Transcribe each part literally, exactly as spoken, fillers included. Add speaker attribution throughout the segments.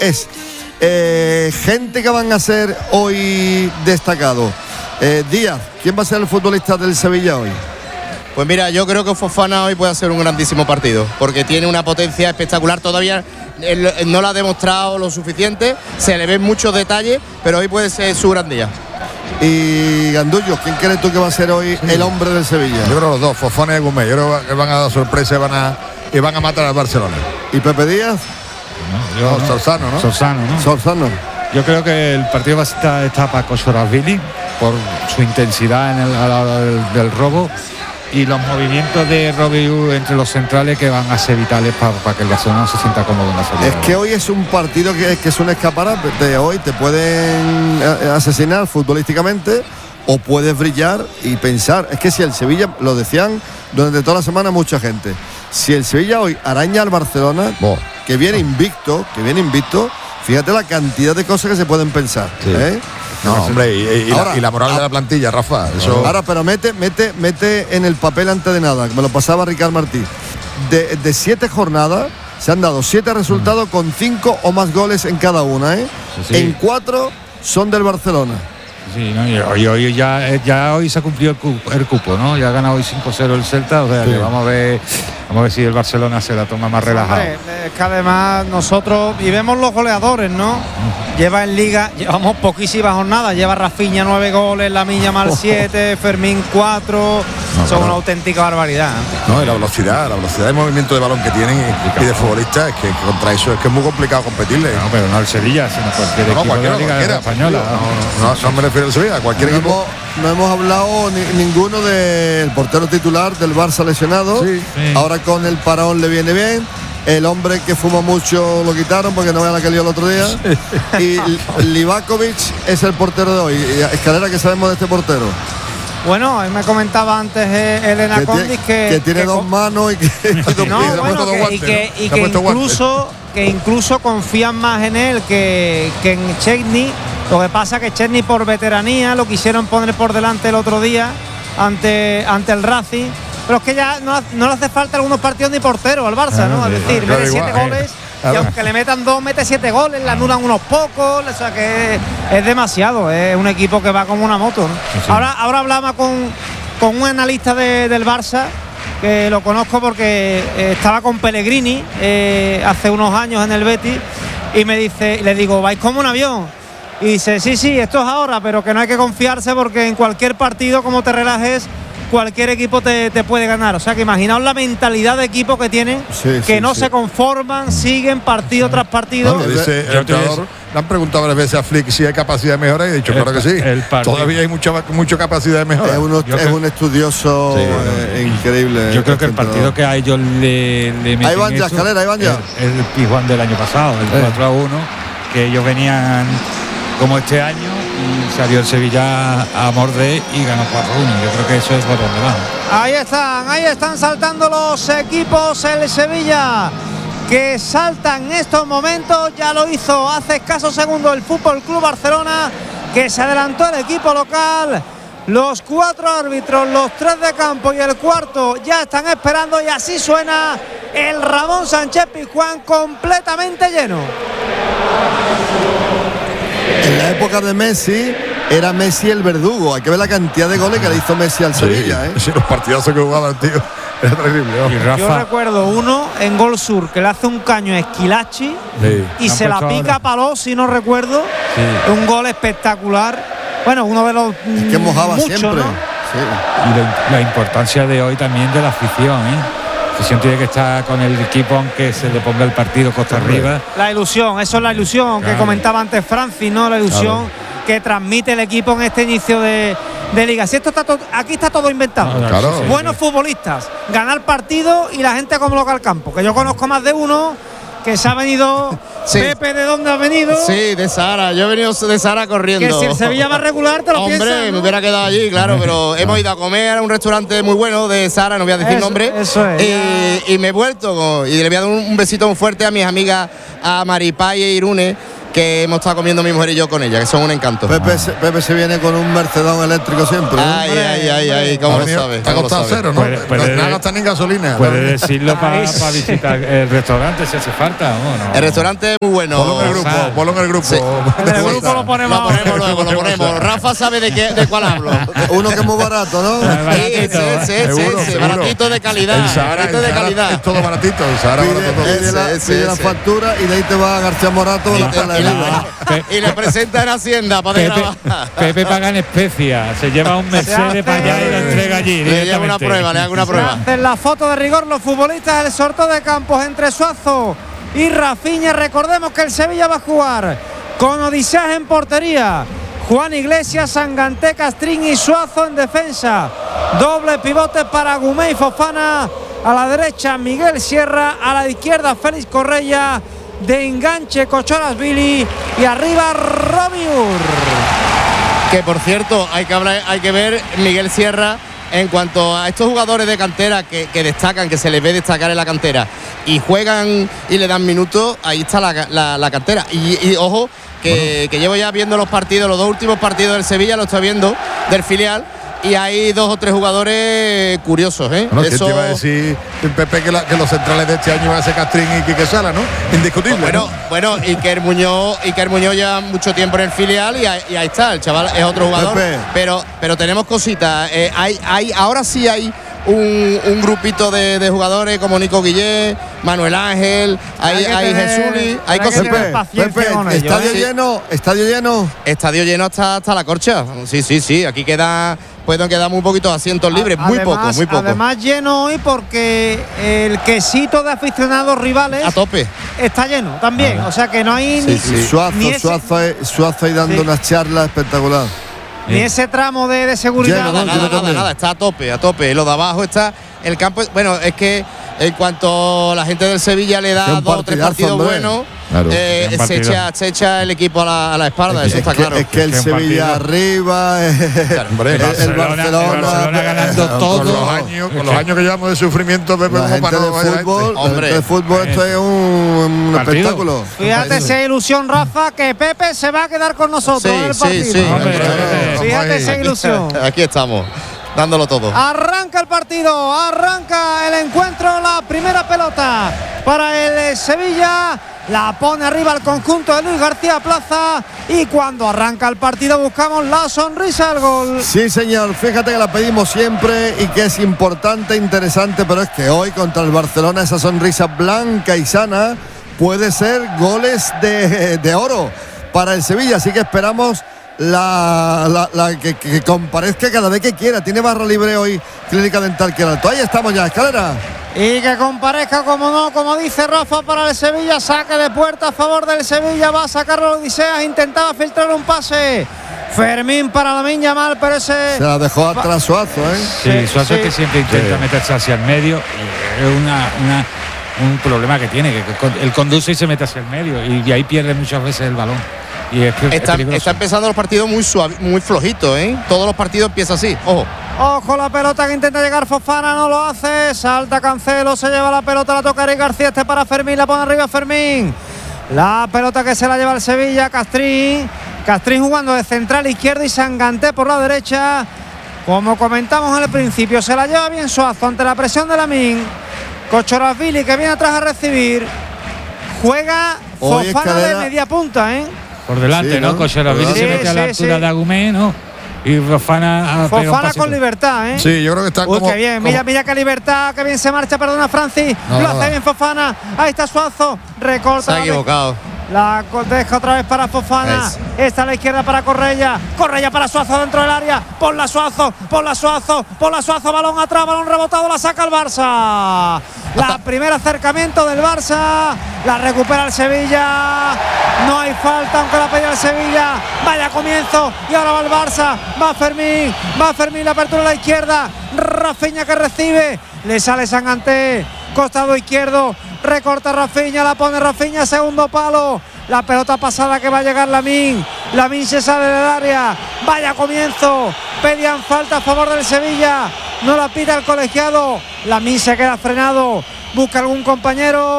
Speaker 1: es eh, gente que van a ser hoy destacados. Eh, Díaz, ¿quién va a ser el futbolista del Sevilla hoy?
Speaker 2: Pues mira, yo creo que Fofana hoy puede hacer un grandísimo partido, porque tiene una potencia espectacular, todavía él no lo ha demostrado lo suficiente, se le ven muchos detalles, pero hoy puede ser su gran día.
Speaker 1: Y Gandullo, ¿quién crees tú que va a ser hoy sí. el hombre del Sevilla?
Speaker 3: Yo creo los dos, Fofana y Gómez. Yo creo que van a dar sorpresa y van a, y van a matar al Barcelona.
Speaker 1: ¿Y Pepe Díaz?
Speaker 3: No, yo, no, Sorzano, ¿no?
Speaker 4: Sorzano, ¿no?
Speaker 1: Sorzano.
Speaker 4: Yo creo que el partido va a estar, estar para Kosoravili por su intensidad en el, a la hora del, del robo y los movimientos de Robiu entre los centrales que van a ser vitales para, para que el Barcelona se sienta cómodo en la salida.
Speaker 1: Es que hoy es un partido que, que es un escaparate. De hoy te pueden asesinar futbolísticamente o puedes brillar y pensar. Es que si el Sevilla, lo decían durante toda la semana mucha gente, si el Sevilla hoy araña al Barcelona, oh. que viene invicto, que viene invicto, fíjate la cantidad de cosas que se pueden pensar. Sí. ¿eh?
Speaker 3: No, hombre, y, y, ahora, la, y la moral a, de la plantilla, Rafa. Eso...
Speaker 1: Ahora, pero mete, mete, mete en el papel antes de nada, que me lo pasaba Ricard Martí. De, de siete jornadas se han dado siete resultados mm. con cinco o más goles en cada una, ¿eh? Sí, sí. En cuatro son del Barcelona.
Speaker 4: Sí, ¿no? y hoy, hoy ya, ya hoy se ha cumplido el cupo, el cupo, ¿no? Ya ha ganado hoy cinco cero el Celta, o sea, sí. que vamos a ver, vamos a ver si el Barcelona se la toma más relajado.
Speaker 5: Hombre, es que además nosotros, y vemos los goleadores, ¿no? Uh-huh. Lleva en Liga, llevamos poquísimas jornadas, lleva Rafinha nueve goles, Lamine Yamal siete, Fermín cuatro, no, son no. una auténtica barbaridad.
Speaker 3: No, y la velocidad, la velocidad de movimiento de balón que tienen y, y de futbolistas, es que, que contra eso es que es muy complicado competirle.
Speaker 4: No, pero no el Sevilla, sino cualquier
Speaker 3: no,
Speaker 4: equipo
Speaker 3: cualquiera,
Speaker 4: de la Liga
Speaker 3: cualquiera,
Speaker 4: Española.
Speaker 3: No, no, no, no me refiero al Sevilla, cualquier
Speaker 1: no
Speaker 3: equipo.
Speaker 1: Hemos, no hemos hablado ni, ninguno del portero titular del Barça lesionado. Sí, sí. Ahora con el parón le viene bien. El hombre que fuma mucho lo quitaron porque no vean la que lió el otro día. Y Livakovic es el portero de hoy. Escalera, ¿qué sabemos de este portero?
Speaker 5: Bueno, me comentaba antes Elena
Speaker 1: que
Speaker 5: Condis que...
Speaker 1: Que tiene que dos manos y que...
Speaker 5: Y no, bueno, que, guante, y que, ¿no? y que incluso, que incluso confían más en él que, que en Chesney. Lo que pasa es que Chesney por veteranía lo quisieron poner por delante el otro día ante, ante el Racing. Pero es que ya no, no le hace falta algunos partidos ni portero al Barça, ¿no? Es decir, mete siete goles y aunque le metan dos, mete siete goles, le anulan unos pocos, o sea que es, es demasiado, es un equipo que va como una moto, ¿no? Sí, sí. Ahora, ahora hablaba con, con un analista de, del Barça, que lo conozco porque eh, estaba con Pellegrini eh, hace unos años en el Betis, y me dice, le digo, vais como un avión. Y dice, sí, sí, esto es ahora, pero que no hay que confiarse porque en cualquier partido, como te relajes, cualquier equipo te, te puede ganar. O sea que imaginaos la mentalidad de equipo que tienen, sí, que sí, no sí. se conforman, siguen partido tras partido.
Speaker 3: No, dice el entrenador, le han preguntado varias veces a Flick si hay capacidad de mejora y he dicho, el, claro que sí. Todavía hay mucha, mucha capacidad de mejora.
Speaker 1: Es, uno, es
Speaker 4: creo,
Speaker 1: un estudioso sí, eh, increíble.
Speaker 4: Yo creo que el partido que a ellos le, le meten
Speaker 1: ahí van ya, escalera, ahí van ya.
Speaker 4: El, el Pijuán del año pasado, el eh. cuatro a uno, que ellos venían como este año y salió el Sevilla a morder y ganó cuatro a uno. Yo creo que eso es por donde va.
Speaker 5: Ahí están, ahí están saltando los equipos. El Sevilla que salta en estos momentos, ya lo hizo hace escasos segundos el Fútbol Club Barcelona, que se adelantó el equipo local. Los cuatro árbitros, los tres de campo y el cuarto ya están esperando, y así suena el Ramón Sánchez Pizjuán completamente lleno.
Speaker 1: En la época de Messi era Messi el verdugo. Hay que ver la cantidad de goles que le hizo Messi al Sevilla,
Speaker 3: sí,
Speaker 1: ¿eh?
Speaker 3: Sí, los partidazos que jugaban, tío. Era terrible.
Speaker 5: Y Rafa, yo recuerdo uno en Gol Sur que le hace un caño a Esquilachi, sí, y se la pica a Paló, si no recuerdo. Sí. Un gol espectacular. Bueno, uno de los
Speaker 1: es que mojaba mucho, siempre, ¿no?
Speaker 4: Sí. Y la, la importancia de hoy también de la afición, ¿eh? La afición tiene que estar con el equipo aunque se le ponga el partido costa arriba.
Speaker 5: La ilusión, eso es la ilusión, claro, que comentaba antes Francis, ¿no? La ilusión, claro, que transmite el equipo en este inicio de, de liga. Si esto está todo, aquí está todo inventado.
Speaker 3: Claro, claro, sí,
Speaker 5: buenos sí. futbolistas, ganar partidos y la gente como loca al campo. Que yo conozco más de uno que se ha venido. Sí. Pepe, ¿de dónde ha venido?
Speaker 2: Sí, de Sahara. Yo he venido de Sahara corriendo.
Speaker 5: Que si el Sevilla va regular, te lo
Speaker 2: Hombre,
Speaker 5: piensas, ¿no?
Speaker 2: me hubiera quedado allí, claro, pero hemos ido a comer a un restaurante muy bueno de Sahara, no voy a decir
Speaker 5: eso,
Speaker 2: nombre.
Speaker 5: Eso es.
Speaker 2: Y, y me he vuelto y le voy a dar un besito muy fuerte a mis amigas, a Maripay e Irune, que hemos estado comiendo mi mujer y yo con ella, que son un encanto.
Speaker 1: Pepe, se, Pepe se viene con un Mercedón eléctrico siempre. ¿eh?
Speaker 2: Ay, ay, ay, ay, ¿cómo lo sabes?
Speaker 3: Está costado cero, ¿no?
Speaker 4: Puede, puede,
Speaker 3: no gasta ni gasolina.
Speaker 4: Puede decirlo para pa visitar el restaurante si hace falta o no.
Speaker 2: El restaurante es muy bueno.
Speaker 3: Ponlo en el grupo, ponlo en el grupo.
Speaker 5: Sí. En el grupo lo ponemos.
Speaker 2: Lo ponemos luego, lo ponemos. Rafa sabe de qué, de cuál hablo.
Speaker 1: Uno que es muy barato, ¿no?
Speaker 2: Sí, sí, sí, sí, sí, baratito de calidad.
Speaker 3: El Sahara,
Speaker 2: baratito
Speaker 3: el
Speaker 2: de
Speaker 3: Sahara
Speaker 2: calidad.
Speaker 3: es todo baratito. El Sahara
Speaker 1: Pide,
Speaker 3: barato todo.
Speaker 1: pide la,
Speaker 2: Ese,
Speaker 1: pide la
Speaker 2: ese.
Speaker 1: factura y de ahí te va a García Morato la perla de Lima.
Speaker 2: Y le presenta en Hacienda para
Speaker 4: Pepe,
Speaker 2: grabar.
Speaker 4: Pepe paga en especias, se lleva un Mercedes para allá y lo entrega allí.
Speaker 2: Le lleva una prueba, le hago una prueba.
Speaker 5: En la foto de rigor los futbolistas del sorteo de campos entre Suazo y Rafinha. Recordemos que el Sevilla va a jugar con Odisea en portería, Juan Iglesias, Sanganté, Castrín y Suazo en defensa. Doble pivote para Gumé y Fofana. A la derecha Miguel Sierra, a la izquierda Félix Correia. De enganche Kochorazvili y arriba Romiur.
Speaker 2: Que por cierto, hay que hablar, hay que ver Miguel Sierra en cuanto a estos jugadores de cantera que, que destacan, que se les ve destacar en la cantera y juegan y le dan minutos, ahí está la, la, la cantera. Y, y ojo, que, bueno. que llevo ya viendo los partidos, los dos últimos partidos del Sevilla, lo estoy viendo, del filial. Y hay dos o tres jugadores curiosos, ¿eh?
Speaker 3: Bueno,
Speaker 2: Eso...
Speaker 3: te iba a decir, Pepe, que, la, que los centrales de este año van a ser Castrín y Quique Sala, ¿no? Indiscutible.
Speaker 2: Bueno,
Speaker 3: ¿no?
Speaker 2: bueno, Iker Muñoz, Iker Muñoz lleva mucho tiempo en el filial y ahí, y ahí está, el chaval es otro jugador.
Speaker 1: Pepe.
Speaker 2: Pero, pero tenemos cositas. Eh, hay, hay, ahora sí hay un, un grupito de, de jugadores como Nico Guillé, Manuel Ángel, hay, hay, hay Jesuli, hay cositas.
Speaker 1: Pepe, Pepe, estadio
Speaker 2: ellos, ¿eh?
Speaker 1: lleno, estadio lleno.
Speaker 2: Estadio lleno hasta, hasta la corcha. Sí, sí, sí. Aquí queda. Pueden quedar muy poquitos asientos libres,
Speaker 5: además,
Speaker 2: muy poco, muy poco.
Speaker 5: Además lleno hoy porque el quesito de aficionados rivales
Speaker 2: a tope
Speaker 5: está lleno también, ah, o sea que no hay
Speaker 1: sí,
Speaker 5: ni,
Speaker 1: sí. Suazo,
Speaker 5: ni
Speaker 1: Suazo, ese, Suazo ahí dando sí. unas charlas espectacular.
Speaker 5: Ni sí. ese tramo de, de seguridad.
Speaker 2: Lleno, nada, nada, nada, nada, está a tope, a tope. Lo de abajo está el campo. Bueno, es que en cuanto la gente del Sevilla le da dos o tres partidos buenos, claro, eh, se, echa, se echa el equipo a la, a la espalda, es eso está
Speaker 1: que,
Speaker 2: claro.
Speaker 1: Es que el Sevilla arriba,
Speaker 2: claro,
Speaker 1: hombre, el, el Barcelona, el Barcelona
Speaker 4: ganando todo.
Speaker 3: Con los años, con los años que llevamos de sufrimiento, Pepe,
Speaker 1: la gente de fútbol, hombre, de fútbol esto es un, un espectáculo.
Speaker 5: Fíjate esa ilusión, Rafa, que Pepe se va a quedar con nosotros
Speaker 2: sí,
Speaker 5: en el partido.
Speaker 2: Sí, sí,
Speaker 5: hombre, hombre, fíjate esa ilusión.
Speaker 2: Aquí estamos. Dándolo todo.
Speaker 5: Arranca el partido, arranca el encuentro, la primera pelota para el Sevilla. La pone arriba el conjunto de Luis García Plaza y cuando arranca el partido buscamos la sonrisa al gol.
Speaker 1: Sí, señor, fíjate que la pedimos siempre y que es importante, interesante, pero es que hoy contra el Barcelona esa sonrisa blanca y sana puede ser goles de, de oro para el Sevilla, así que esperamos La, la, la que, que comparezca cada vez que quiera. Tiene barra libre hoy Clínica Dental Quiralto. Ahí estamos ya, Escalera.
Speaker 5: Y que comparezca, como no, como dice Rafa, para el Sevilla. Saque de puerta a favor del Sevilla. Va a sacarlo Odiseas. Intentaba filtrar un pase. Fermín para Lamine Yamal, pero ese.
Speaker 1: Se la dejó atrás Suazo, ¿eh?
Speaker 4: Sí, Suazo sí. que siempre intenta sí. meterse hacia el medio. Y es una. una un problema que tiene, que él conduce y se mete hacia el medio. Y, y ahí pierde muchas veces el balón. Y es,
Speaker 2: está,
Speaker 4: es
Speaker 2: está empezando los partidos muy suave, muy flojitos, ¿eh? Todos los partidos empiezan así, ojo.
Speaker 5: Ojo la pelota que intenta llegar Fofana, no lo hace. Salta Cancelo, se lleva la pelota, la toca Eric García, este para Fermín, la pone arriba Fermín. La pelota que se la lleva el Sevilla, Castrín. Castrín jugando de central izquierdo y Sanganté por la derecha. Como comentamos en el principio, se la lleva bien Suazo ante la presión de Lamine. Kochorazvili que viene atrás a recibir. Juega Fofana Escalera de media punta, ¿eh?
Speaker 4: Por delante, sí, ¿no? Kochorazvili sí, se mete sí, a la altura sí. de Agumé, ¿no? Y Fofana
Speaker 5: Fofana con libertad, ¿eh?
Speaker 3: Sí, yo creo que está
Speaker 5: Uy,
Speaker 3: como...
Speaker 5: qué bien,
Speaker 3: como...
Speaker 5: mira, mira qué libertad, qué bien se marcha, perdona Francis. No, lo hace no, bien Fofana, ahí está Suazo, recorta.
Speaker 2: Se ha equivocado.
Speaker 5: La deja otra vez para Fofana. Es. Esta a la izquierda para Correia. Correia para Suazo dentro del área. Por la Suazo, por la Suazo, por la Suazo. Balón atrás, balón rebotado. La saca el Barça. La primer acercamiento del Barça. La recupera el Sevilla. No hay falta, aunque la pedía el Sevilla. Vaya comienzo. Y ahora va el Barça. Va Fermín. Va Fermín. La apertura a la izquierda. Rafinha que recibe. Le sale Sanganté. Costado izquierdo. Recorta Rafinha, la pone Rafinha, segundo palo. La pelota pasada que va a llegar Lamine. Lamine se sale del área. Vaya comienzo. Pedían falta a favor del Sevilla. No la pita el colegiado. Lamine se queda frenado. Busca algún compañero.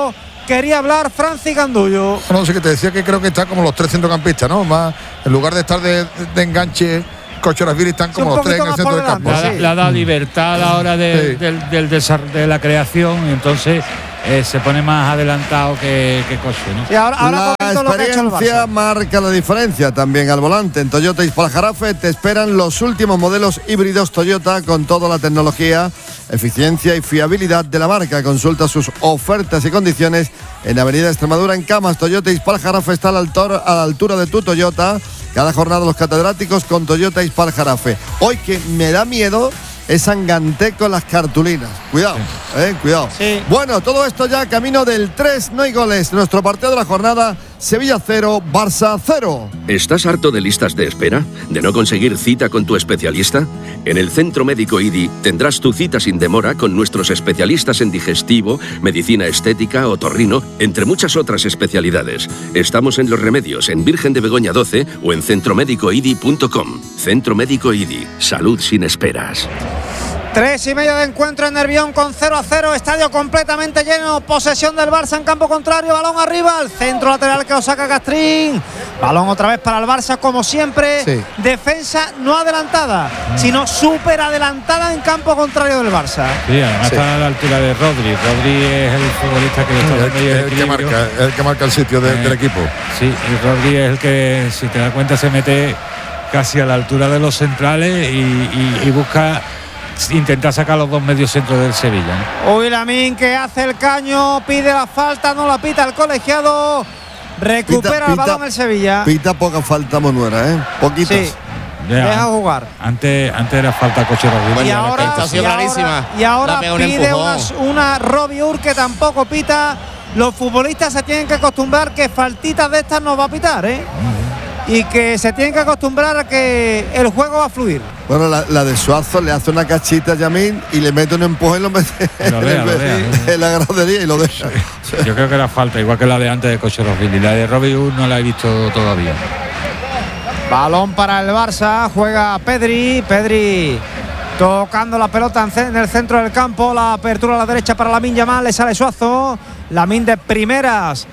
Speaker 5: quería hablar Francis Gandullo.
Speaker 3: No sé, que te decía que creo que está como los tres centrocampistas, ¿no? Más, en lugar de estar de, de enganche, Kocharavili están como los tres en el centro del campo.
Speaker 4: Le, sí. le ha dado libertad a la hora de, sí. del, del, del, de la creación, y entonces eh, se pone más adelantado que, que Coche, ¿no?
Speaker 5: Y ahora, ahora
Speaker 1: la experiencia marca la diferencia también al volante. En Toyota Ispal-Jarafe te esperan los últimos modelos híbridos Toyota con toda la tecnología, eficiencia y fiabilidad de la marca. Consulta sus ofertas y condiciones en Avenida Extremadura en Camas. Toyota Ispal-Jarafe está a la, altura, a la altura de tu Toyota. Cada jornada los catedráticos con Toyota Ispal-Jarafe. Hoy que me da miedo es Sanganté con las cartulinas. Cuidado, eh, cuidado.
Speaker 5: Sí.
Speaker 1: Bueno, todo esto ya camino del tres, no hay goles. Nuestro partido de la jornada, Sevilla cero, Barça cero.
Speaker 6: ¿Estás harto de listas de espera? ¿De no conseguir cita con tu especialista? En el Centro Médico I D I tendrás tu cita sin demora con nuestros especialistas en digestivo, medicina estética, otorrino, entre muchas otras especialidades. Estamos en Los Remedios, en Virgen de Begoña doce o en centro médico i d i punto com. Centro Médico I D I. Salud sin esperas.
Speaker 5: Tres y medio de encuentro en Nervión con cero a cero, estadio completamente lleno, posesión del Barça en campo contrario, balón arriba, al centro lateral que lo saca Castrín, balón otra vez para el Barça como siempre, sí. Defensa no adelantada, mm. sino súper adelantada en campo contrario del Barça.
Speaker 4: Sí, además sí. está a la altura de Rodri, Rodri es el futbolista que le está dando
Speaker 3: el, el, que marca, el que marca el sitio de, eh, del equipo.
Speaker 4: Sí, y Rodri es el que, si te das cuenta, se mete casi a la altura de los centrales y, y, y busca intentar sacar los dos mediocentros del Sevilla, ¿no?
Speaker 5: Uy, Lamín que hace el caño, pide la falta, no la pita el colegiado, recupera pita, el balón pita, el Sevilla.
Speaker 1: Pita poca falta Monuera, ¿eh? Poquitas. Sí.
Speaker 5: Ya, deja jugar.
Speaker 4: Antes, antes era falta Kocharavili.
Speaker 5: Y ahora, y ahora, y ahora pide una, una Robbie Ur que tampoco pita. Los futbolistas se tienen que acostumbrar que faltitas de estas no va a pitar, ¿eh? Uh-huh. Y que se tienen que acostumbrar a que el juego va a fluir.
Speaker 1: Bueno, la, la de Suazo le hace una cachita a Yamín y le mete un empuje y lo mete
Speaker 4: lo vea, lo vea,
Speaker 1: en la gradería y lo deja.
Speaker 4: Sí. Yo creo que era falta, igual que la de antes de Kocharavili. La de Robbie Ur no la he visto todavía.
Speaker 5: Balón para el Barça, juega Pedri, Pedri tocando la pelota en el centro del campo, la apertura a la derecha para Lamine Yamal, le sale Suazo, Lamine de primeras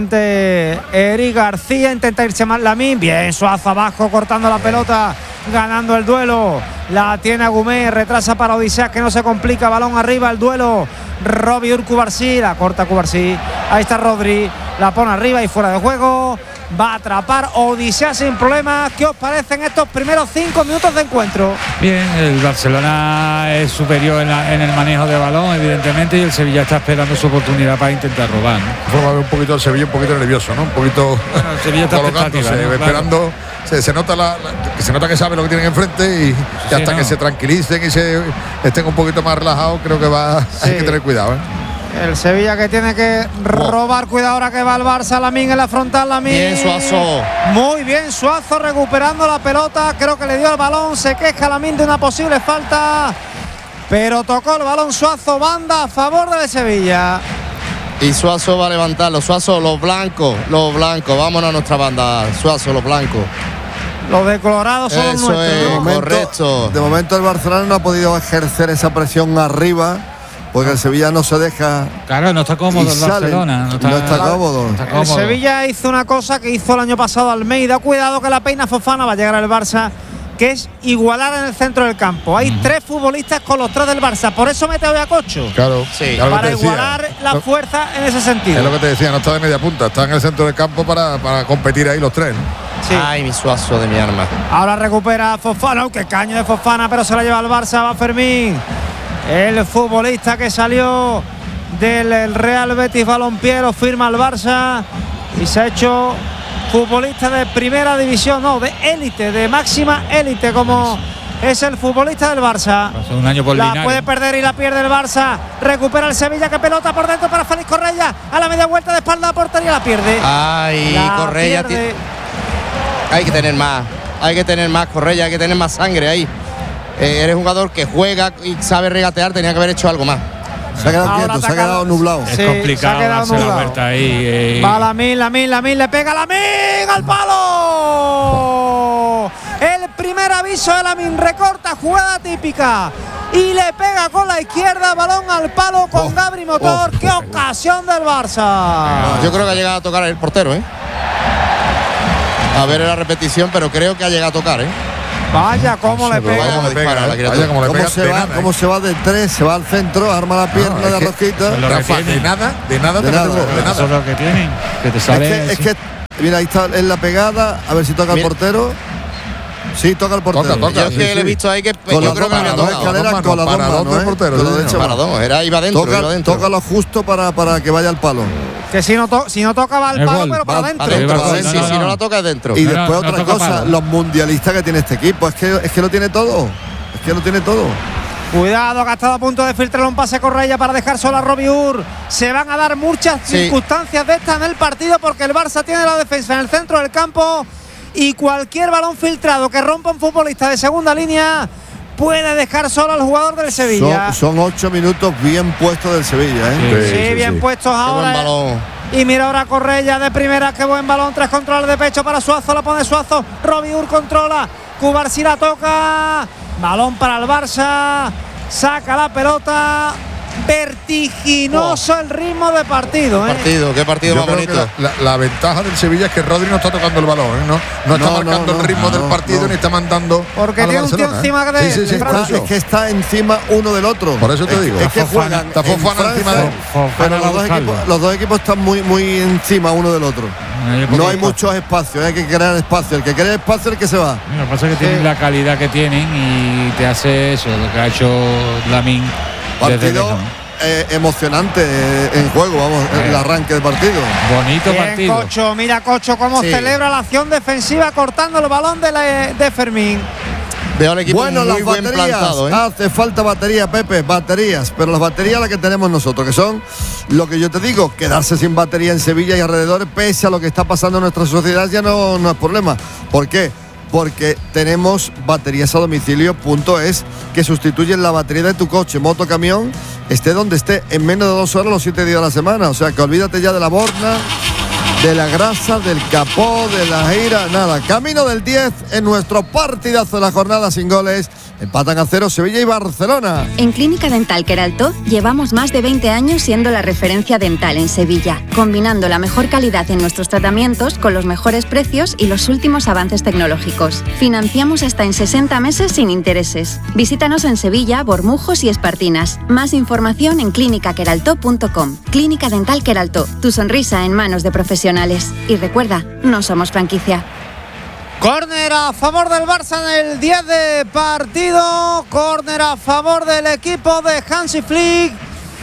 Speaker 5: ante Eric García, intenta irse más Lamine, bien Suazo abajo cortando la pelota, ganando el duelo, la tiene Agumé, retrasa para Odiseas que no se complica, balón arriba, el duelo, Robbie Ur Cubarsí, la corta Cubarsí, ahí está Rodri, la pone arriba y fuera de juego. Va a atrapar Odiseas sin problemas. ¿Qué os parecen estos primeros cinco minutos de encuentro?
Speaker 4: Bien, el Barcelona es superior en, la, en el manejo de balón, evidentemente, y el Sevilla está esperando su oportunidad para intentar robar, ¿no?
Speaker 3: Un poquito el Sevilla, un poquito nervioso, ¿no? Un poquito
Speaker 4: bueno, el Sevilla está
Speaker 3: colocándose, ¿no? Esperando. Claro. Se, se, nota la, la, se nota que sabe lo que tienen enfrente y, sí, y hasta no. que se tranquilicen y se estén un poquito más relajados, creo que va sí. hay que tener cuidado, ¿eh?
Speaker 5: El Sevilla que tiene que robar, cuidado ahora que va el Barça, Lamine en la frontal, Lamine.
Speaker 2: Bien Suazo.
Speaker 5: Muy bien Suazo recuperando la pelota, creo que le dio el balón, se queja Lamine de una posible falta, pero tocó el balón Suazo, banda a favor del Sevilla.
Speaker 2: Y Suazo va a levantarlo, Suazo, los blancos, los blancos, vámonos a nuestra banda, Suazo, los blancos.
Speaker 5: Los de Colorado son los nuestros.
Speaker 2: Es,
Speaker 1: de momento,
Speaker 2: correcto.
Speaker 1: De momento el Barcelona no ha podido ejercer esa presión arriba. Porque el Sevilla no se deja.
Speaker 4: Claro, no está cómodo el Barcelona.
Speaker 1: No está, no está cómodo.
Speaker 5: No está cómodo. El Sevilla hizo una cosa que hizo el año pasado Almeida. Cuidado que la peina Fofana, va a llegar al Barça, que es igualar en el centro del campo. Hay uh-huh. tres futbolistas con los tres del Barça. Por eso mete hoy a Cocho.
Speaker 3: Claro,
Speaker 5: sí. Para igualar la fuerza en ese sentido.
Speaker 3: Es lo que te decía, no está de media punta, está en el centro del campo para, para competir ahí los tres, ¿no?
Speaker 2: Sí. Ay, mi Suazo de mi arma.
Speaker 5: Ahora recupera Fofana. ¡Qué caño de Fofana! Pero se la lleva al Barça, va Fermín. El futbolista que salió del Real Betis Balompié lo firma el Barça y se ha hecho futbolista de primera división, no, de élite, de máxima élite, como es el futbolista del Barça.
Speaker 4: Pasó un año por
Speaker 5: la
Speaker 4: Linares.
Speaker 5: Puede perder y la pierde el Barça. Recupera el Sevilla, que pelota por dentro para Félix Correia. A la media vuelta de espalda a portería, la pierde.
Speaker 2: Ay, la Correia tiene... Hay que tener más, hay que tener más Correia, hay que tener más sangre ahí. Eh, eres un jugador que juega y sabe regatear, tenía que haber hecho algo más.
Speaker 1: Se ha quedado Ahora quieto, se ha quedado nublado.
Speaker 4: Es sí, complicado darse la vuelta ahí. Eh.
Speaker 5: Va Lamine, Lamine, Lamine, le pega Lamine al palo. El primer primer aviso de Lamin, recorta, jugada típica y le pega con la izquierda, balón al palo con oh, Gabri Motor. Oh, ¡Qué oh, ocasión del Barça!
Speaker 2: Yo creo que ha llegado a tocar el portero, ¿eh? A ver la repetición, pero creo que ha llegado a tocar, ¿eh?
Speaker 5: Vaya cómo le pega.
Speaker 2: Vaya,
Speaker 3: le pega,
Speaker 2: la
Speaker 3: vaya como le
Speaker 1: ¿Cómo,
Speaker 3: pega
Speaker 1: se va,
Speaker 3: nada,
Speaker 1: ¿Cómo
Speaker 3: eh?
Speaker 1: se va de tres? Se va al centro, arma la pierna no, de
Speaker 3: que,
Speaker 1: Rosquita.
Speaker 3: Rafa, de nada, de nada,
Speaker 1: de
Speaker 3: te
Speaker 1: nada.
Speaker 3: Gol, de nada.
Speaker 4: Eso es lo que tienen. Que te sale.
Speaker 1: Es que, es que mira, ahí está en la pegada. A ver si toca
Speaker 2: Mira.
Speaker 1: el portero. Sí, toca el portero.
Speaker 3: Toca, toca,
Speaker 2: Yo es
Speaker 3: sí,
Speaker 2: que
Speaker 3: sí.
Speaker 2: le he visto ahí que
Speaker 1: Con
Speaker 2: yo creo que
Speaker 1: para
Speaker 2: había
Speaker 1: dos
Speaker 2: tocado.
Speaker 1: escaleras,
Speaker 3: Dos
Speaker 1: con las dos
Speaker 3: manos,
Speaker 1: manos,
Speaker 3: para dos
Speaker 1: ¿eh?
Speaker 3: porteros,
Speaker 1: Te lo he
Speaker 3: sí,
Speaker 1: dicho.
Speaker 2: Para dos, era iba dentro,
Speaker 1: Toca,
Speaker 2: iba dentro.
Speaker 1: tócalo justo para, para que vaya al palo.
Speaker 5: Que si no, to si no toca va al
Speaker 4: El
Speaker 5: palo,
Speaker 4: gol.
Speaker 5: pero para
Speaker 1: Va
Speaker 5: adentro.
Speaker 2: Adentro,
Speaker 4: Gol,
Speaker 2: sí,
Speaker 4: no,
Speaker 2: sí,
Speaker 4: no,
Speaker 2: si
Speaker 4: no.
Speaker 2: no la toca es dentro.
Speaker 1: Y
Speaker 4: No,
Speaker 1: después
Speaker 4: no
Speaker 1: otra
Speaker 4: toca
Speaker 1: cosa,
Speaker 4: palo.
Speaker 1: los mundialistas que tiene este equipo, es que, es que lo tiene todo. Es que lo tiene todo.
Speaker 5: Cuidado, que ha estado a punto de filtrar un pase Correia para dejar sola a Robiur. Se van a dar muchas
Speaker 2: Sí.
Speaker 5: circunstancias de estas en el partido porque el Barça tiene la defensa en el centro del campo y cualquier balón filtrado que rompa un futbolista de segunda línea puede dejar solo al jugador del Sevilla.
Speaker 1: Son, son ocho minutos bien puestos del Sevilla, ¿eh?
Speaker 5: Sí,
Speaker 3: Sí, sí,
Speaker 5: bien
Speaker 3: sí.
Speaker 5: puestos
Speaker 2: Qué buen
Speaker 5: ahora.
Speaker 2: balón.
Speaker 5: Y mira ahora Correia de primera, qué buen balón, tres controles de pecho para Suazo, la pone Suazo, Robiur controla, Cubarsí la toca, balón para el Barça, saca la pelota, vertiginoso oh. el ritmo de partido.
Speaker 2: Qué
Speaker 5: ¿eh?
Speaker 2: partido, qué partido
Speaker 3: Yo
Speaker 2: más
Speaker 3: creo
Speaker 2: bonito.
Speaker 3: que la, la, la ventaja del Sevilla es que Rodri no está tocando el balón, ¿eh? no, no está
Speaker 1: No,
Speaker 3: marcando
Speaker 1: no,
Speaker 3: el ritmo
Speaker 1: no,
Speaker 3: del partido
Speaker 1: no.
Speaker 3: ni está mandando.
Speaker 5: Porque
Speaker 3: a la
Speaker 5: tiene un tío
Speaker 3: Barcelona,
Speaker 5: encima
Speaker 3: ¿eh?
Speaker 5: de-
Speaker 3: Sí, sí, sí,
Speaker 5: de
Speaker 3: por
Speaker 1: Está,
Speaker 3: eso.
Speaker 1: es que está encima uno del otro.
Speaker 3: Por eso te
Speaker 1: es,
Speaker 3: digo.
Speaker 1: Es que
Speaker 4: Está Fofana-
Speaker 1: juegan
Speaker 3: está
Speaker 1: en
Speaker 3: Fofana encima
Speaker 1: Francia,
Speaker 3: de él.
Speaker 4: Fofana
Speaker 1: pero
Speaker 4: va
Speaker 1: los
Speaker 4: a
Speaker 1: dos,
Speaker 4: buscarlo.
Speaker 1: equipos, los dos equipos están muy, muy encima uno del otro. No hay muchos espacios, hay que crear espacio. El que crea espacio es el que se va.
Speaker 4: Lo que pasa es que tienen la calidad que tienen y te hace eso, lo que ha hecho Lamin. desde
Speaker 1: Partido
Speaker 4: lejos.
Speaker 1: eh, emocionante eh, en juego, vamos,
Speaker 4: Eh.
Speaker 1: el arranque del partido.
Speaker 4: Bonito
Speaker 5: Bien,
Speaker 4: partido.
Speaker 5: Cocho, mira Cocho cómo
Speaker 2: Sí.
Speaker 5: celebra la acción defensiva cortando el balón de, la, de Fermín.
Speaker 2: Veo al equipo
Speaker 1: Bueno,
Speaker 2: muy
Speaker 1: las
Speaker 2: buen
Speaker 1: baterías,
Speaker 2: plantado, ¿eh?
Speaker 1: hace falta batería, Pepe, baterías, pero las baterías las que tenemos nosotros, que son lo que yo te digo, quedarse sin batería en Sevilla y alrededor, pese a lo que está pasando en nuestra sociedad, ya no, no es problema. ¿Por qué? Porque tenemos baterías a domicilio punto es que sustituyen la batería de tu coche, moto, camión, esté donde esté, en menos de dos horas los siete días de la semana. O sea que olvídate ya de la borna, de la grasa, del capó, de la gira, nada. Camino del diez en nuestro partidazo de la jornada sin goles. Empatan a cero Sevilla y Barcelona.
Speaker 7: En Clínica Dental Queraltó llevamos más de veinte años siendo la referencia dental en Sevilla, combinando la mejor calidad en nuestros tratamientos con los mejores precios y los últimos avances tecnológicos. Financiamos hasta en sesenta meses sin intereses. Visítanos en Sevilla, Bormujos y Espartinas. Más información en clínica queraltó punto com. Clínica Dental Queraltó, tu sonrisa en manos de profesionales. Y recuerda, no somos franquicia.
Speaker 5: Córner a favor del Barça en el diez de partido. Córner a favor del equipo de Hansi Flick.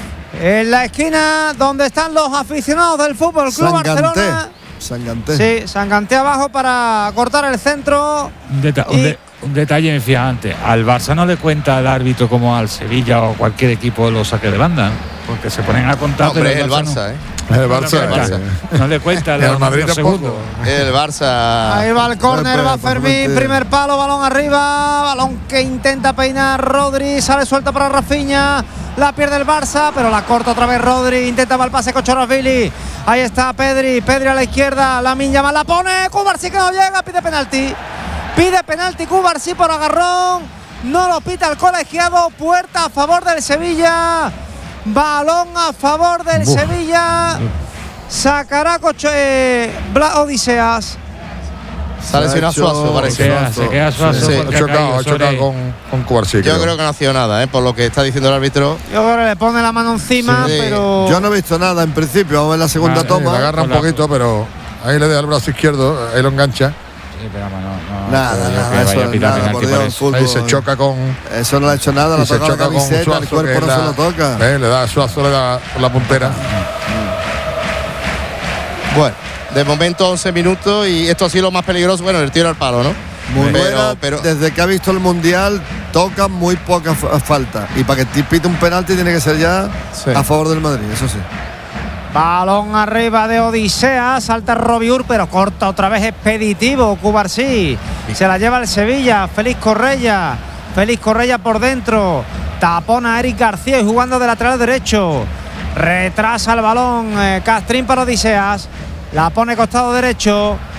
Speaker 5: En la esquina donde están los aficionados del Fútbol Club Barcelona.
Speaker 1: Sanganté.
Speaker 5: Sí, Sanganté abajo para cortar el centro.
Speaker 4: Un, deta
Speaker 5: Y-
Speaker 4: un, de un detalle, me fijaba antes. Al Barça no le cuenta el árbitro como al Sevilla o cualquier equipo los saque de banda, porque se ponen a contar.
Speaker 2: No, hombre,
Speaker 4: pero
Speaker 2: el
Speaker 4: no.
Speaker 2: Barça, ¿eh?
Speaker 3: El
Speaker 4: No le
Speaker 3: Barça,
Speaker 4: cuenta,
Speaker 3: eh.
Speaker 4: no le cuenta
Speaker 3: Y al
Speaker 4: los-
Speaker 3: Madrid
Speaker 4: los
Speaker 3: tampoco.
Speaker 4: segundos.
Speaker 2: El Barça.
Speaker 5: Ahí va el córner, va
Speaker 1: Pepe,
Speaker 5: Fermín,
Speaker 1: perfectamente.
Speaker 5: primer palo, balón arriba, balón que intenta peinar Rodri, sale suelta para Rafinha, la pierde el Barça, pero la corta otra vez Rodri, intentaba el pase con Chorasvili, ahí está Pedri, Pedri a la izquierda, Lamine Yamal la pone, Cubarsí que no llega, pide penalti, pide penalti Cubarsí por agarrón, no lo pita el colegiado, puerta a favor del Sevilla, balón a favor del
Speaker 3: Buf.
Speaker 5: Sevilla. Sacará Coche eh, Bla Odiseas.
Speaker 2: Sale sin
Speaker 1: hecho-
Speaker 2: Suazo,
Speaker 4: Se
Speaker 2: parece.
Speaker 4: queda, se queda Suazo
Speaker 2: Sí.
Speaker 4: porque
Speaker 3: Ha
Speaker 4: ha
Speaker 3: chocado,
Speaker 4: caído
Speaker 3: ha
Speaker 4: sobre-
Speaker 3: chocado con, con Cubarsí.
Speaker 2: Yo creo que no ha sido nada, ¿eh? Por lo que está diciendo el árbitro.
Speaker 5: Yo creo que le pone la mano encima,
Speaker 2: Sí.
Speaker 5: pero.
Speaker 1: Yo no he visto nada en principio, vamos a ver la segunda
Speaker 4: Vale,
Speaker 3: Sí, le
Speaker 1: toma.
Speaker 3: agarra un
Speaker 4: Con la-
Speaker 3: poquito, pero ahí le da el brazo izquierdo, ahí lo engancha.
Speaker 4: Sí, pero vamos, no, no,
Speaker 1: Nada,
Speaker 4: creo yo
Speaker 1: nada,
Speaker 4: que vaya
Speaker 1: eso
Speaker 4: a pitar
Speaker 1: nada,
Speaker 4: penalti
Speaker 1: por
Speaker 4: por
Speaker 1: Dios,
Speaker 4: eso.
Speaker 1: fútbol.
Speaker 3: Ahí se choca con.
Speaker 1: Eso no le ha hecho nada,
Speaker 3: y
Speaker 1: le
Speaker 3: se
Speaker 1: ha tocado
Speaker 3: choca
Speaker 1: la
Speaker 3: con
Speaker 1: camiseta,
Speaker 3: Suazo,
Speaker 1: el cuerpo
Speaker 3: que
Speaker 1: no
Speaker 3: la-
Speaker 1: se lo toca.
Speaker 3: eh, le da a Suazo, le da por la puntera.
Speaker 2: Bueno, de momento once minutos y esto ha sido lo más peligroso. Bueno, el tiro al palo, ¿no?
Speaker 1: Muy
Speaker 2: Pero-
Speaker 1: buena,
Speaker 2: pero-
Speaker 1: desde que ha visto el Mundial, toca muy poca fa- falta. Y para que te pite un penalti tiene que ser ya
Speaker 2: Sí.
Speaker 1: a favor del Madrid, eso sí.
Speaker 5: Balón arriba de Odisea, salta Robiur, pero corta otra vez expeditivo Cubarsí. Se la lleva el Sevilla, Félix Correia. Félix Correia por dentro. Tapona a Eric García y jugando de lateral derecho. Retrasa el balón eh, Castrín para Odiseas. La pone costado derecho.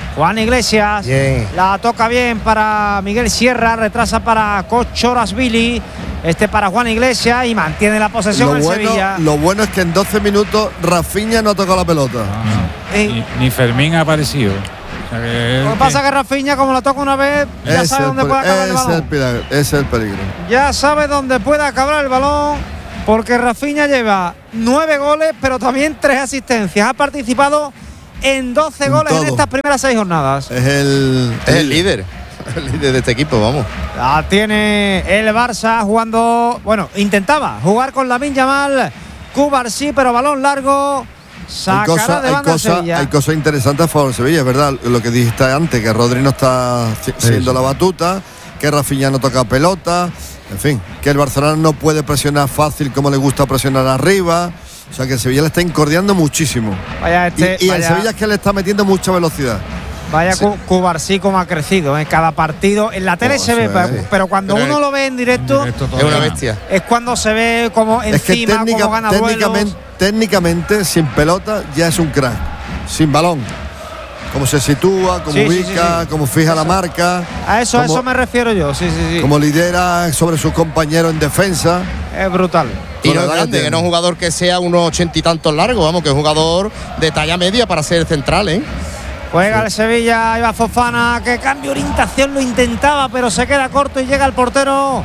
Speaker 5: Juan Iglesias.
Speaker 2: Bien.
Speaker 5: La toca bien para Miguel Sierra. Retrasa para Kochorashvili. Este para Juan Iglesias y mantiene la posesión en
Speaker 1: bueno,
Speaker 5: Sevilla.
Speaker 1: Lo bueno es que en doce minutos Rafinha no ha tocado la pelota.
Speaker 4: Ah,
Speaker 5: Eh,
Speaker 4: ni, ni Fermín ha aparecido. O sea que
Speaker 5: Lo que
Speaker 4: él-
Speaker 5: pasa es que Rafinha, como la toca una vez, ya
Speaker 1: Ese
Speaker 5: sabe
Speaker 1: es
Speaker 5: dónde
Speaker 1: el
Speaker 5: puede
Speaker 1: pe-
Speaker 5: acabar el
Speaker 1: ese es el
Speaker 5: balón.
Speaker 1: peligro, ese es el peligro.
Speaker 5: Ya sabe dónde puede acabar el balón, porque Rafinha lleva nueve goles, pero también tres asistencias. Ha participado en doce
Speaker 1: En
Speaker 5: goles en
Speaker 1: todo.
Speaker 5: estas primeras seis jornadas.
Speaker 1: Es el,
Speaker 2: Es el líder. El líder de este equipo, vamos.
Speaker 5: La tiene el Barça jugando, bueno, intentaba jugar con Lamine Yamal, Cubarsí, pero balón largo.
Speaker 1: Hay
Speaker 5: Sacará
Speaker 1: cosas
Speaker 5: de
Speaker 1: hay
Speaker 5: banda
Speaker 1: cosa,
Speaker 5: Sevilla.
Speaker 1: hay cosas interesantes a favor de Sevilla, es verdad. Lo que dijiste antes, que Rodri no está si- siendo
Speaker 4: sí.
Speaker 1: la batuta, que Rafinha no toca pelota, en fin, que el Barcelona no puede presionar fácil como le gusta presionar arriba. O sea que el Sevilla le está incordiando muchísimo.
Speaker 5: Vaya este,
Speaker 1: y y el
Speaker 5: vaya,
Speaker 1: Sevilla es que le está metiendo mucha velocidad.
Speaker 5: vaya Cu- Cubarsí como ha crecido en cada partido. En la tele
Speaker 1: Oh,
Speaker 5: se ve,
Speaker 1: sí.
Speaker 5: pero, pero cuando
Speaker 2: Pero
Speaker 5: uno
Speaker 2: es-
Speaker 5: lo ve en directo,
Speaker 4: Directo
Speaker 2: Es una
Speaker 4: todavía.
Speaker 2: bestia.
Speaker 5: es cuando se ve como
Speaker 1: Es que
Speaker 5: encima,
Speaker 1: técnica-
Speaker 5: como gana
Speaker 1: técnicamente,
Speaker 5: duelos.
Speaker 1: técnicamente, sin pelota, ya es un crack. Sin balón. Cómo se sitúa, cómo
Speaker 5: Sí, sí,
Speaker 1: ubica,
Speaker 5: sí, sí.
Speaker 1: cómo fija la marca.
Speaker 5: A eso, a
Speaker 1: cómo-
Speaker 5: eso me refiero yo, sí, sí, sí.
Speaker 1: Cómo lidera sobre sus compañeros en defensa.
Speaker 5: Es brutal.
Speaker 2: Y
Speaker 1: Con
Speaker 2: no
Speaker 1: la
Speaker 2: es
Speaker 1: edad
Speaker 2: grande,
Speaker 1: que
Speaker 2: que no es un jugador que sea unos ochenta y tantos largos, vamos, que es un jugador de talla media para ser central, ¿eh?
Speaker 5: Juega el Sevilla, Iba Fofana, que cambio de orientación, lo intentaba, pero se queda corto y llega el portero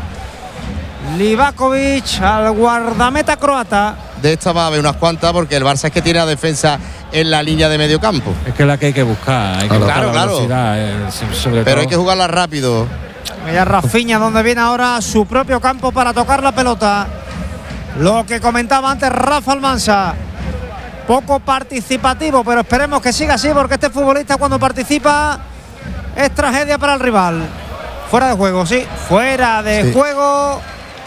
Speaker 5: Livakovic al guardameta croata.
Speaker 2: De esta va a haber unas cuantas porque el Barça es que tiene la defensa en la línea de medio campo.
Speaker 4: Es que es la que hay que buscar. Hay que
Speaker 2: Claro,
Speaker 4: buscar la
Speaker 2: claro.
Speaker 4: velocidad, eh, sobre
Speaker 2: Pero
Speaker 4: todo.
Speaker 2: hay que jugarla rápido.
Speaker 5: Mira Rafinha, donde viene ahora su propio campo para tocar la pelota. Lo que comentaba antes Rafa Almansa. Poco participativo, pero esperemos que siga así, porque este futbolista cuando participa es tragedia para el rival. Fuera de juego, sí. Fuera de
Speaker 1: Sí.
Speaker 5: juego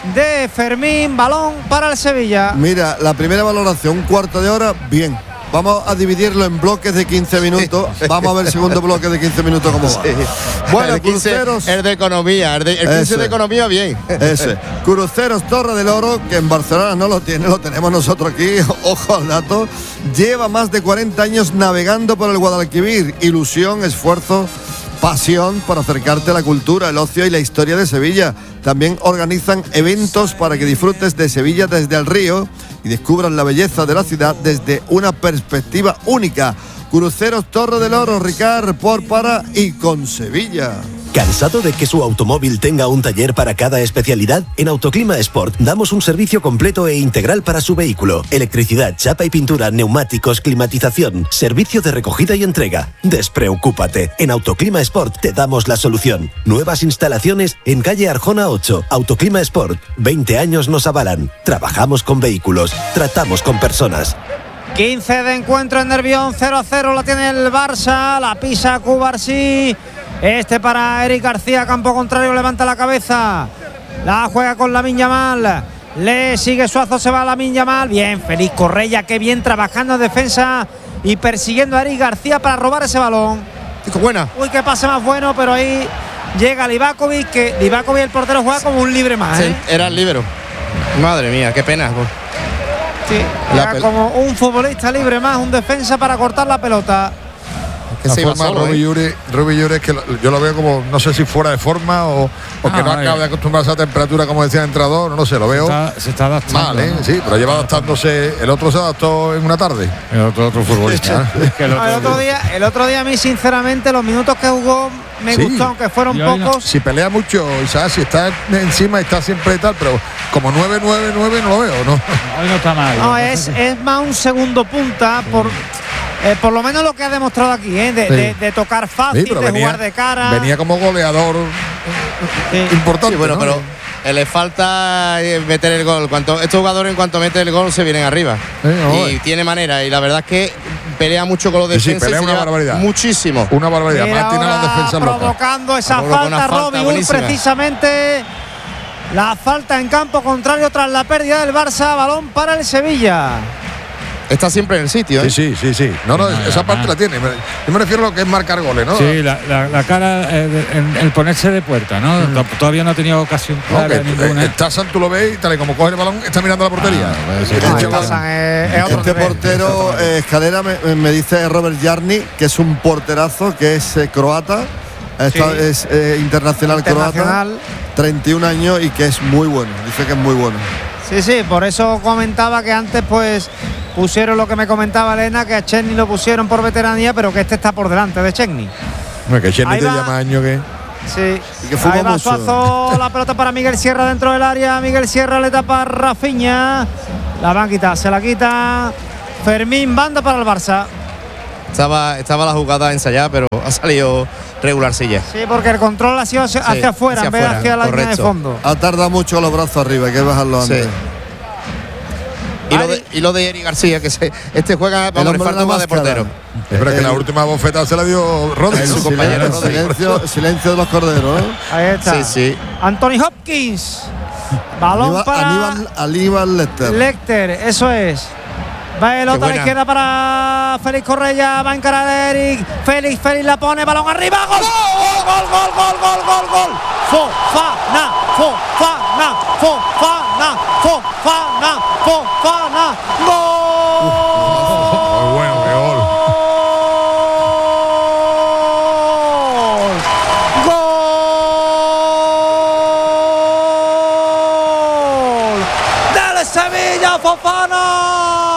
Speaker 5: de Fermín. Balón para el Sevilla.
Speaker 1: Mira, la primera valoración, un cuarto de hora, bien. Vamos a dividirlo en bloques de quince minutos. Vamos a ver el segundo bloque de quince minutos cómo va. Bueno,
Speaker 2: el quince,
Speaker 1: cruceros.
Speaker 2: el de economía, el, de, el quince
Speaker 1: Ese.
Speaker 2: de economía, bien.
Speaker 1: Ese. Cruceros Torre del Oro, que en Barcelona no lo tiene, lo tenemos nosotros aquí, ojo al dato. Lleva más de cuarenta años navegando por el Guadalquivir. Ilusión, esfuerzo, pasión por acercarte a la cultura, el ocio y la historia de Sevilla. También organizan eventos para que disfrutes de Sevilla desde el río y descubras la belleza de la ciudad desde una perspectiva única. Cruceros Torre del Oro, Ricard, por, para y con Sevilla.
Speaker 8: ¿Cansado de que su automóvil tenga un taller para cada especialidad? En Autoclima Sport damos un servicio completo e integral para su vehículo. Electricidad, chapa y pintura, neumáticos, climatización, servicio de recogida y entrega. Despreocúpate, en Autoclima Sport te damos la solución. Nuevas instalaciones en calle Arjona ocho. Autoclima Sport, veinte años nos avalan. Trabajamos con vehículos, tratamos con personas.
Speaker 5: quince de encuentro en Nervión, cero a cero la tiene el Barça, la pisa Cubarsí. Este para Eric García, campo contrario, levanta la cabeza. La juega con Lamine Yamal. Le sigue Suazo, se va Lamine Yamal. Bien, Félix Correia, que bien trabajando en defensa y persiguiendo a Eric García para robar ese balón.
Speaker 2: Buena.
Speaker 5: Uy, qué pase más bueno, pero ahí llega Livakovic, que Livakovic, el portero, juega como un libre más, ¿eh?
Speaker 2: Era el líbero. Madre mía, qué pena.
Speaker 5: Sí,
Speaker 2: La
Speaker 5: juega
Speaker 2: pel-
Speaker 5: como un futbolista libre más, un defensa para cortar la pelota.
Speaker 2: Que
Speaker 3: La
Speaker 2: se iba
Speaker 3: forma
Speaker 2: solo,
Speaker 3: Robbie
Speaker 2: ¿eh?
Speaker 3: Yuri, Robbie Yuri es que lo- yo lo veo como, no sé si fuera de forma o, o que
Speaker 4: Ah,
Speaker 3: no
Speaker 4: vale.
Speaker 3: acaba de acostumbrarse a la temperatura, como decía el entrenador, no sé, lo veo
Speaker 4: Está- se está adaptando.
Speaker 3: mal, ¿eh?
Speaker 4: ¿no?
Speaker 3: Sí, pero lleva adaptándose, el otro se adaptó en una tarde.
Speaker 4: El otro, otro futbolista. Es que el
Speaker 5: No, el,
Speaker 4: otro-
Speaker 5: otro día, el otro día a mí, sinceramente, los minutos que jugó me
Speaker 3: Sí.
Speaker 5: gustó, aunque fueron
Speaker 4: Yo ahí no-
Speaker 5: pocos.
Speaker 3: Si pelea mucho, Isaac, si está encima, está siempre tal, pero como nueve nueve nueve no lo veo, ¿no?
Speaker 4: Hoy no está mal.
Speaker 5: No, es, es más un segundo punta, por, eh, por lo menos lo que ha demostrado aquí, ¿eh? de,
Speaker 3: Sí.
Speaker 5: de- de tocar fácil,
Speaker 3: Sí, pero
Speaker 5: de
Speaker 3: venía,
Speaker 5: jugar de cara.
Speaker 3: venía como goleador
Speaker 5: Sí.
Speaker 3: importante.
Speaker 2: Sí, bueno,
Speaker 3: ¿no?
Speaker 2: pero eh, le falta eh, meter el gol. Cuanto, estos jugadores, en cuanto meten el gol, se vienen arriba.
Speaker 3: Sí, no,
Speaker 2: y
Speaker 3: eh.
Speaker 2: tiene manera. Y la verdad es que pelea mucho con los
Speaker 3: Sí, sí,
Speaker 2: defensas.
Speaker 3: pelea
Speaker 2: y se
Speaker 3: una
Speaker 2: lleva
Speaker 3: barbaridad.
Speaker 2: Muchísimo.
Speaker 3: Una barbaridad.
Speaker 5: Mira,
Speaker 3: Más tiene las
Speaker 5: ahora
Speaker 3: defensas locas.
Speaker 5: provocando esa
Speaker 2: Ha provocado
Speaker 5: falta,
Speaker 2: una falta
Speaker 5: Robbie Hull,
Speaker 2: buenísima.
Speaker 5: precisamente. La falta en campo contrario tras la pérdida del Barça. Balón para el Sevilla.
Speaker 2: está siempre en el sitio, ¿eh?
Speaker 3: Sí, sí, sí, sí. No, no, esa parte la tiene. Yo me refiero a lo que es marcar goles, ¿no?
Speaker 4: Sí, la, la, la cara, eh, el, el ponerse de puerta, ¿no? Mm. Todavía no ha tenido ocasión clara
Speaker 3: no, que,
Speaker 4: ninguna.
Speaker 3: Está Santu, lo ve y tal y como coge el balón, está mirando la portería.
Speaker 1: Ah, sí, no, este, pasan, eh, es otro este nivel. portero, eh, Escalera, me, me dice Robert Jarni, que es un porterazo, que es eh, croata. Esta sí. es eh, internacional, internacional croata, treinta y un años y que es muy bueno. Dice que es muy bueno.
Speaker 5: Sí, sí, por eso comentaba que antes pues pusieron lo que me comentaba Elena, que a Chesney lo pusieron por veteranía, pero que este está por delante de Chesney.
Speaker 3: Bueno, que Chesney te llama año que...
Speaker 5: Sí, y que ahí va Suazo, la pelota para Miguel Sierra dentro del área. Miguel Sierra le tapa a Rafinha. La van a quitar, se la quita Fermín, banda para el Barça.
Speaker 2: Estaba, estaba la jugada ensayada, pero ha salido regularcilla.
Speaker 5: Sí, porque el control ha sido hacia, sí, hacia afuera, hacia en vez de hacia la línea de fondo.
Speaker 1: Ha tardado mucho los brazos arriba, hay que bajarlo antes. Sí.
Speaker 2: Y lo, de, y lo de Eric García, que se, este juega vamos, le falta más de portero.
Speaker 3: Es verdad que la última bofetada se la dio Rodri,
Speaker 1: su compañero Rodri. Silencio, silencio de los corderos, ¿no?
Speaker 5: Ahí está.
Speaker 2: Sí, sí.
Speaker 5: Anthony Hopkins. Balón
Speaker 1: Aníbal,
Speaker 5: para
Speaker 1: Aníbal, Aníbal Lecter.
Speaker 5: Lecter, eso es. Va el otro a la izquierda para Félix Correia, va a encarar a Eric. Félix, Félix la pone, balón arriba, gol, gol, gol, gol, gol, gol, gol, gol. Fofana, Fofana, Fofana, Fofana, Fofana, gol.
Speaker 3: Muy bueno, qué gol.
Speaker 5: Gol del Sevilla, Fofana.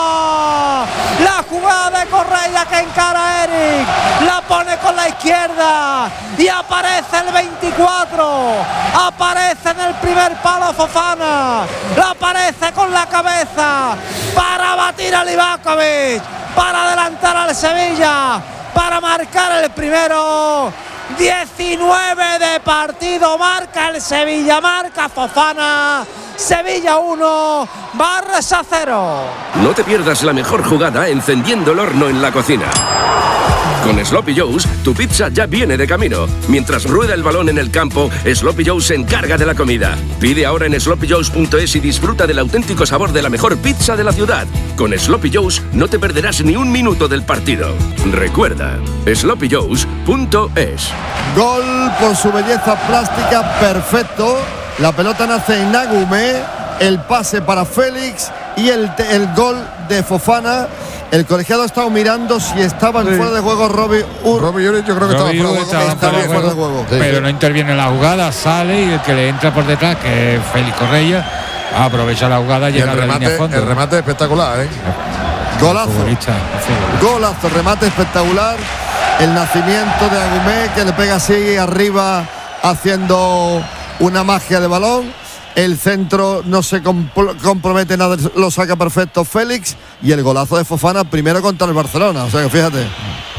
Speaker 5: Correia que encara a Eric, la pone con la izquierda y aparece el veinticuatro, aparece en el primer palo Fofana, la aparece con la cabeza para batir a Livakovic, para adelantar al Sevilla, para marcar el primero. diecinueve de partido, marca el Sevilla, marca Fofana. Sevilla uno, Barça cero.
Speaker 6: No te pierdas la mejor jugada encendiendo el horno en la cocina. Con Sloppy Joe's, tu pizza ya viene de camino. Mientras rueda el balón en el campo, Sloppy Joe's se encarga de la comida. Pide ahora en sloppy joes punto es y disfruta del auténtico sabor de la mejor pizza de la ciudad. Con Sloppy Joe's no te perderás ni un minuto del partido. Recuerda, sloppy joes punto es.
Speaker 1: Gol por su belleza plástica, perfecto. La pelota nace en Agumé, el pase para Félix y el, el gol de Fofana. El colegiado ha estado mirando si estaba en sí. fuera de juego Robbie Ur.
Speaker 3: Robbie Ur, yo creo que
Speaker 4: Robbie
Speaker 3: estaba,
Speaker 4: Ur
Speaker 3: fuera,
Speaker 4: estaba, estaba fuera de juego. Sí, pero sí. no interviene en la jugada, sale y el que le entra por detrás, que es Félix Correia, aprovecha la jugada y llega a la línea de fondo.
Speaker 3: El remate espectacular, ¿eh?
Speaker 1: Golazo. Golazo, remate espectacular. El nacimiento de Agumé, que le pega así arriba haciendo una magia de balón. El centro no se compl- compromete nada, lo saca perfecto Félix. Y el golazo de Fofana primero contra el Barcelona. O sea que fíjate.
Speaker 5: El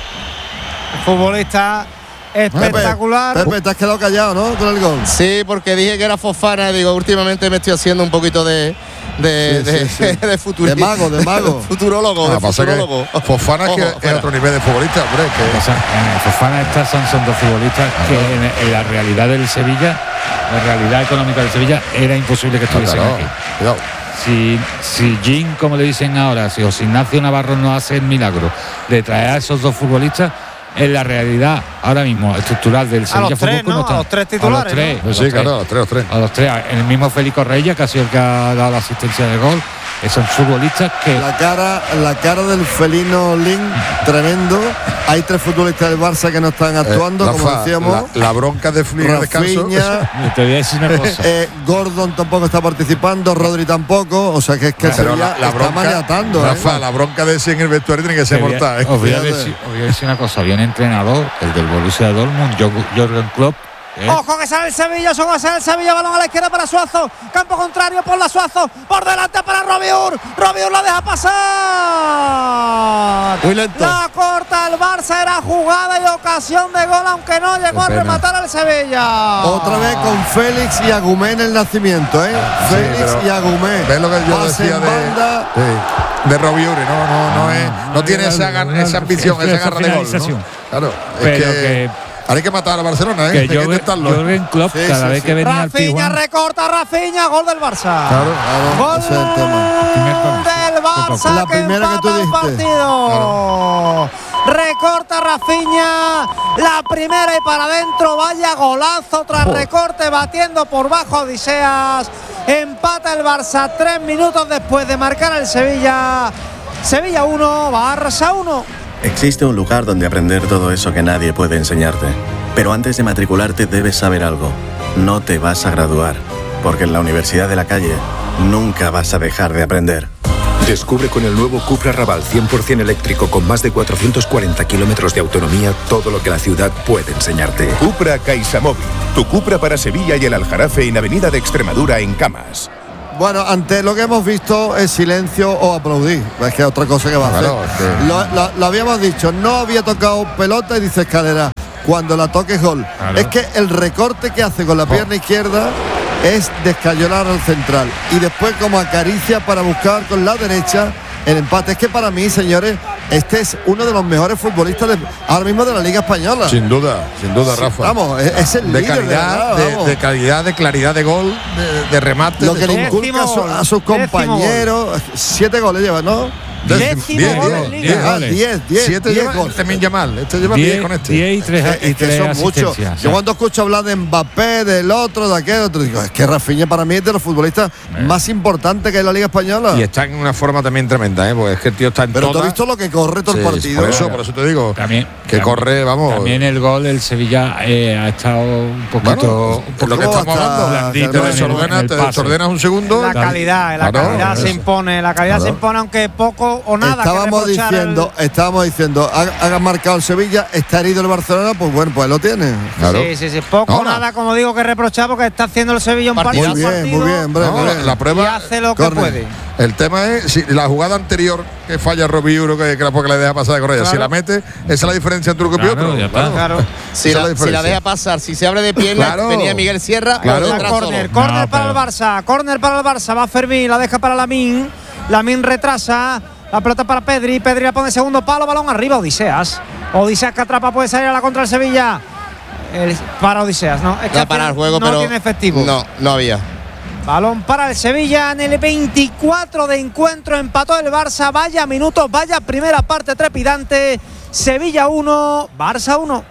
Speaker 5: futbolista espectacular.
Speaker 1: Pepe, Pepe, te has quedado callado, ¿no? Con el gol.
Speaker 2: Sí, porque dije que era Fofana. Digo, últimamente me estoy haciendo un poquito de de, sí, de, sí, sí. de futuro.
Speaker 1: De mago, de mago.
Speaker 2: Futurólogo,
Speaker 3: ah,
Speaker 2: de futurólogo.
Speaker 3: Fofana es, que Ojo, es otro nivel de futbolista, hombre. Que...
Speaker 4: O sea, en Fofana estas son, son dos futbolistas ah, que en, en la realidad del Sevilla, la realidad económica del Sevilla, era imposible que estuviesen ah, claro. aquí. Cuidado. Si, si Jim, como le dicen ahora, si José Ignacio Navarro no hace el milagro de traer a esos dos futbolistas, en la realidad ahora mismo estructural del Sevilla
Speaker 5: Fútbol Club, ¿no?
Speaker 4: Está,
Speaker 5: a los tres titulares,
Speaker 4: a los tres,
Speaker 5: ¿no?
Speaker 4: a los
Speaker 3: sí,
Speaker 4: tres,
Speaker 3: claro, a los tres, a los tres.
Speaker 4: A los tres, el mismo Félix Correia, que ha sido el que ha dado la asistencia de gol. Son futbolistas que
Speaker 1: la cara la cara del felino Lin, tremendo. Hay tres futbolistas del Barça que no están actuando, eh, como fa, decíamos.
Speaker 3: La, la bronca de Fluir descanso.
Speaker 4: Te voy a decir una cosa.
Speaker 1: Eh, Gordon tampoco está participando, Rodri tampoco. O sea que es que
Speaker 3: no, Sevilla la, la bronca, está maniatando.
Speaker 1: Rafa,
Speaker 3: eh. La bronca de ese en el vestuario tiene que ser mortal. Eh.
Speaker 4: Os voy a decir, os voy a decir una cosa. Había un entrenador, el del Borussia Dortmund, Jürgen Klopp.
Speaker 5: ¿Eh? Ojo que sale el Sevilla, ojo que sale el Sevilla, balón a la izquierda para Suazo, campo contrario por la Suazo, por delante para Robbie Ur, Robbie Ur la deja pasar.
Speaker 1: Muy lento.
Speaker 5: La corta el Barça, era jugada y ocasión de gol, aunque no llegó a rematar al Sevilla.
Speaker 1: Otra vez con Félix y Agumé en el nacimiento, ¿eh? Sí, Félix y Agumé.
Speaker 3: ¿Ves lo que yo Pase decía de, sí, de Robbie Ur? No, no, no, es, no tiene esa, esa ambición, esa garra de gol, ¿no? Claro,
Speaker 4: pero
Speaker 3: es que,
Speaker 4: que
Speaker 3: ahora hay que matar a Barcelona, ¿eh?
Speaker 4: Que hay que intentarlo. Jürgen Klopp, sí, cada sí, vez sí. que venía
Speaker 5: Rafinha
Speaker 4: al Rafinha
Speaker 5: recorta, Rafinha, gol del Barça.
Speaker 1: Claro, claro.
Speaker 5: Gol
Speaker 1: ese es el tema.
Speaker 5: del Barça
Speaker 1: la
Speaker 5: que
Speaker 1: primera que tú
Speaker 5: empata el
Speaker 1: dijiste.
Speaker 5: partido. Recorta Rafinha, la primera y para adentro, vaya golazo tras
Speaker 1: Oh.
Speaker 5: recorte, batiendo por bajo a Odiseas. Empata el Barça tres minutos después de marcar el Sevilla. Sevilla uno, Barça uno.
Speaker 9: Existe un lugar donde aprender todo eso que nadie puede enseñarte. Pero antes de matricularte debes saber algo. No te vas a graduar, porque en la Universidad de la Calle nunca vas a dejar de aprender.
Speaker 10: Descubre con el nuevo Cupra Raval cien por ciento eléctrico con más de cuatrocientos cuarenta kilómetros de autonomía todo lo que la ciudad puede enseñarte.
Speaker 11: Cupra CaixaMóvil, tu Cupra para Sevilla y el Aljarafe en Avenida de Extremadura en Camas.
Speaker 1: Bueno, ante lo que hemos visto es silencio o aplaudir. Es que otra cosa que va a hacer.
Speaker 3: Claro, sí.
Speaker 1: Lo, lo- lo habíamos dicho, no había tocado pelota y dice Escalera, cuando la toque es gol.
Speaker 4: Claro.
Speaker 1: Es que el recorte que hace con la pierna izquierda es descayonar al central. Y después como acaricia para buscar con la derecha el empate. Es que para mí, señores, este es uno de los mejores futbolistas de, ahora mismo de la Liga Española.
Speaker 3: Sin duda, sin duda,
Speaker 1: Sí,
Speaker 3: Rafa.
Speaker 1: vamos, es, es el
Speaker 3: de
Speaker 1: líder,
Speaker 3: calidad,
Speaker 1: de,
Speaker 3: de,
Speaker 1: verdad,
Speaker 3: de
Speaker 1: vamos.
Speaker 3: calidad, de claridad de gol, de, de remate.
Speaker 1: Lo
Speaker 3: de
Speaker 1: que le
Speaker 3: todo.
Speaker 1: inculca a, su- a sus
Speaker 5: Décimo gol.
Speaker 1: compañeros. Siete goles lleva, ¿no?
Speaker 5: Décimo
Speaker 3: diez,
Speaker 5: gol
Speaker 3: diez,
Speaker 5: en Liga.
Speaker 3: diez
Speaker 1: Ah,
Speaker 4: goles.
Speaker 1: diez, diez,
Speaker 3: Siete
Speaker 1: diez
Speaker 3: lleva
Speaker 1: goles.
Speaker 3: también Yamal. Este lleva diez con este.
Speaker 4: diez y tres,
Speaker 1: Es,
Speaker 4: y
Speaker 1: es que
Speaker 4: tres
Speaker 1: son muchos.
Speaker 4: asistencias.
Speaker 1: Yo cuando escucho hablar de Mbappé, del otro, de aquel otro, digo, es que Rafinha para mí es de los futbolistas más importantes que hay en la Liga Española.
Speaker 3: Y está en una forma también tremenda, ¿eh? Porque es que el tío está en
Speaker 1: Pero tú
Speaker 3: todas.
Speaker 1: has visto lo que corre todo el
Speaker 3: Sí,
Speaker 1: partido.
Speaker 3: Por eso, por eso te digo.
Speaker 4: También,
Speaker 3: que
Speaker 4: también-
Speaker 3: corre, vamos.
Speaker 4: También el gol, el Sevilla eh, ha estado un poquito.
Speaker 3: Bueno,
Speaker 4: un
Speaker 3: por lo que
Speaker 1: ¿cómo
Speaker 3: estamos
Speaker 1: está?
Speaker 3: hablando.
Speaker 4: Blandito
Speaker 3: Te
Speaker 4: en el- en
Speaker 3: desordenas,
Speaker 4: el
Speaker 3: te
Speaker 4: pase.
Speaker 3: desordenas un segundo.
Speaker 5: La calidad, la
Speaker 3: Claro,
Speaker 5: calidad se
Speaker 3: eso.
Speaker 5: impone, la calidad
Speaker 3: Claro.
Speaker 5: se impone, aunque poco o nada. que
Speaker 1: Estábamos
Speaker 5: reprochar al-
Speaker 1: diciendo, estábamos diciendo, ha, ha marcado el Sevilla, está herido el Barcelona, pues bueno, pues lo tiene.
Speaker 3: Claro.
Speaker 5: Sí, sí, sí, poco
Speaker 3: No,
Speaker 5: o
Speaker 3: no.
Speaker 5: nada, como digo, que reprochar porque está haciendo el Sevilla un partido.
Speaker 1: Muy bien, muy bien, hombre,
Speaker 3: No,
Speaker 1: muy
Speaker 3: la,
Speaker 1: bien.
Speaker 3: la
Speaker 5: Y
Speaker 3: prueba.
Speaker 5: hace lo que
Speaker 1: Corner.
Speaker 5: puede.
Speaker 3: El tema es si la jugada anterior que falla Robbie Euro, que, que porque le deja pasar de Correa,
Speaker 5: Claro.
Speaker 3: si la mete, esa es la diferencia entre uno y
Speaker 4: Claro,
Speaker 3: otro.
Speaker 4: ya está.
Speaker 5: Claro.
Speaker 2: Si
Speaker 3: Esa es
Speaker 2: la, si la
Speaker 3: diferencia.
Speaker 2: deja pasar, si se abre de pierna,
Speaker 3: Claro.
Speaker 2: venía Miguel Sierra,
Speaker 3: Claro.
Speaker 2: por
Speaker 5: La
Speaker 2: detrás
Speaker 5: córner,
Speaker 2: solo.
Speaker 5: córner
Speaker 4: No,
Speaker 5: para el
Speaker 4: pero-
Speaker 5: Barça, córner para el Barça, va Fermín, la deja para Lamín, Lamín retrasa, la pelota para Pedri, Pedri la pone segundo palo, balón arriba, Odiseas, Odiseas que atrapa, puede salir a la contra el Sevilla, el, para Odiseas, no, es que
Speaker 2: Ya
Speaker 5: al
Speaker 2: para el
Speaker 5: final
Speaker 2: juego,
Speaker 5: no
Speaker 2: pero
Speaker 5: tiene efectivo.
Speaker 2: No, no había.
Speaker 5: Balón para el Sevilla en el veinticuatro de encuentro, empató el Barça, vaya minutos, vaya primera parte trepidante, Sevilla uno, Barça uno.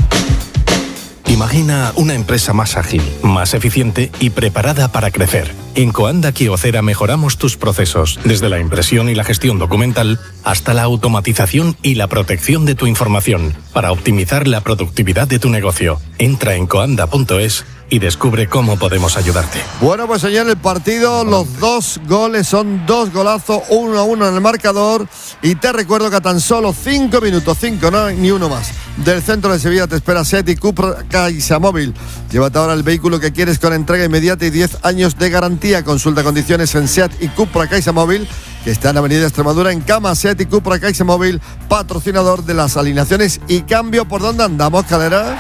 Speaker 8: Imagina una empresa más ágil, más eficiente y preparada para crecer. En Coanda Kyocera mejoramos tus procesos, desde la impresión y la gestión documental hasta la automatización y la protección de tu información, para optimizar la productividad de tu negocio. Entra en coanda punto es y descubre cómo podemos ayudarte.
Speaker 1: Bueno, pues señor, el partido, los dos goles son dos golazos, uno a uno en el marcador. Y te recuerdo que a tan solo cinco minutos, cinco, no ni uno más, del centro de Sevilla te espera Seat Cupra CaixaMóvil. Llévate ahora el vehículo que quieres con entrega inmediata y diez años de garantía. Consulta condiciones en Seat y Cupra CaixaMóvil, que está en Avenida Extremadura en Cama. Seat y Cupra CaixaMóvil, patrocinador de las alineaciones y cambio. ¿Por dónde andamos, Calera?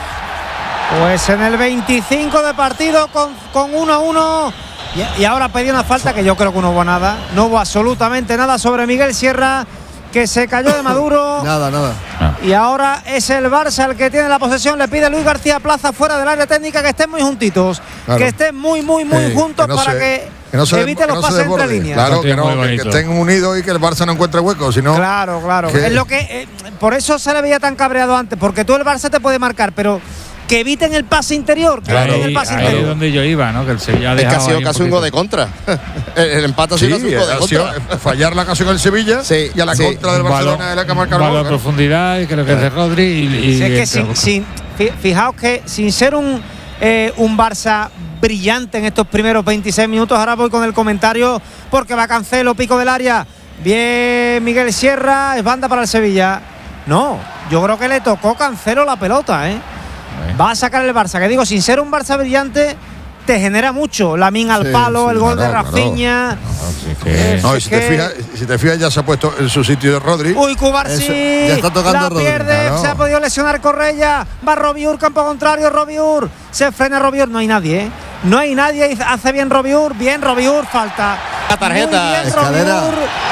Speaker 5: Pues en el veinticinco de partido con, con uno a uno. Y, y ahora pedí una falta que yo creo que no hubo nada. No hubo absolutamente nada sobre Miguel Sierra, que se cayó de Maduro.
Speaker 1: Nada, nada.
Speaker 5: Y ahora es el Barça el que tiene la posesión. Le pide Luis García Plaza fuera del área técnica que estén muy juntitos.
Speaker 3: Claro.
Speaker 5: Que estén muy, muy, muy
Speaker 3: Sí,
Speaker 5: juntos
Speaker 3: que no
Speaker 5: para
Speaker 3: se-
Speaker 5: que,
Speaker 3: que no se-
Speaker 5: evite
Speaker 3: que
Speaker 5: los
Speaker 3: no se
Speaker 5: pases entre
Speaker 3: desborde.
Speaker 5: líneas.
Speaker 3: Claro, que,
Speaker 4: Partido
Speaker 3: no,
Speaker 4: muy
Speaker 3: que- que
Speaker 4: bonito.
Speaker 3: estén unidos y que el Barça no encuentre huecos, sino.
Speaker 5: Claro, claro.
Speaker 3: que-
Speaker 5: Es lo que eh, por eso se le veía tan cabreado antes, porque tú el Barça te puede marcar, pero que eviten el pase interior, que eviten el
Speaker 4: Ahí,
Speaker 5: pase
Speaker 4: ahí
Speaker 5: interior.
Speaker 4: es donde yo iba, ¿no? Que el Sevilla ha
Speaker 2: Es que ha
Speaker 4: dejado
Speaker 2: sido
Speaker 4: ahí
Speaker 2: casi un
Speaker 4: poquito.
Speaker 2: gol de contra. el, el empate ha
Speaker 3: Sí,
Speaker 2: sido casi un gol de
Speaker 3: ha sido
Speaker 2: contra.
Speaker 3: fallar la ocasión del Sevilla
Speaker 2: Sí,
Speaker 3: y a la
Speaker 2: sí.
Speaker 3: contra del
Speaker 4: Un
Speaker 3: Barcelona
Speaker 4: balón-
Speaker 3: era que ha
Speaker 4: un
Speaker 3: marcado el
Speaker 4: balón
Speaker 3: gol.
Speaker 4: a profundidad y creo que es de Rodri y, y
Speaker 5: Si es que
Speaker 4: entra.
Speaker 5: sin, sin- fi- fijaos que sin ser un, eh, un Barça brillante en estos primeros veintiséis minutos, ahora voy con el comentario porque va Cancelo, pico del área, bien Miguel Sierra, es banda para el Sevilla. No, yo creo que le tocó Cancelo la pelota, ¿eh? Va a sacar el Barça, que digo, sin ser un Barça brillante, te genera mucho. Lamín al
Speaker 1: Sí,
Speaker 5: palo,
Speaker 1: sí,
Speaker 5: el gol
Speaker 3: claro,
Speaker 5: de Rafinha.
Speaker 4: No, sí, que-
Speaker 3: No, y
Speaker 5: Es
Speaker 3: si te,
Speaker 5: que-
Speaker 3: fijas, si te fijas, ya se ha puesto en su sitio de Rodri.
Speaker 5: Uy, Cubarsí,
Speaker 1: Eso, ya está tocando
Speaker 5: la
Speaker 1: Rodri.
Speaker 5: pierde,
Speaker 3: Claro.
Speaker 5: se ha podido lesionar Correia, va Robiur, campo contrario, Robiur, se frena Robiur, no hay nadie, ¿eh? No hay nadie, hace bien Robiur, bien Robiur, falta.
Speaker 2: La tarjeta.
Speaker 5: Muy bien
Speaker 1: Escalera.
Speaker 5: Robiur.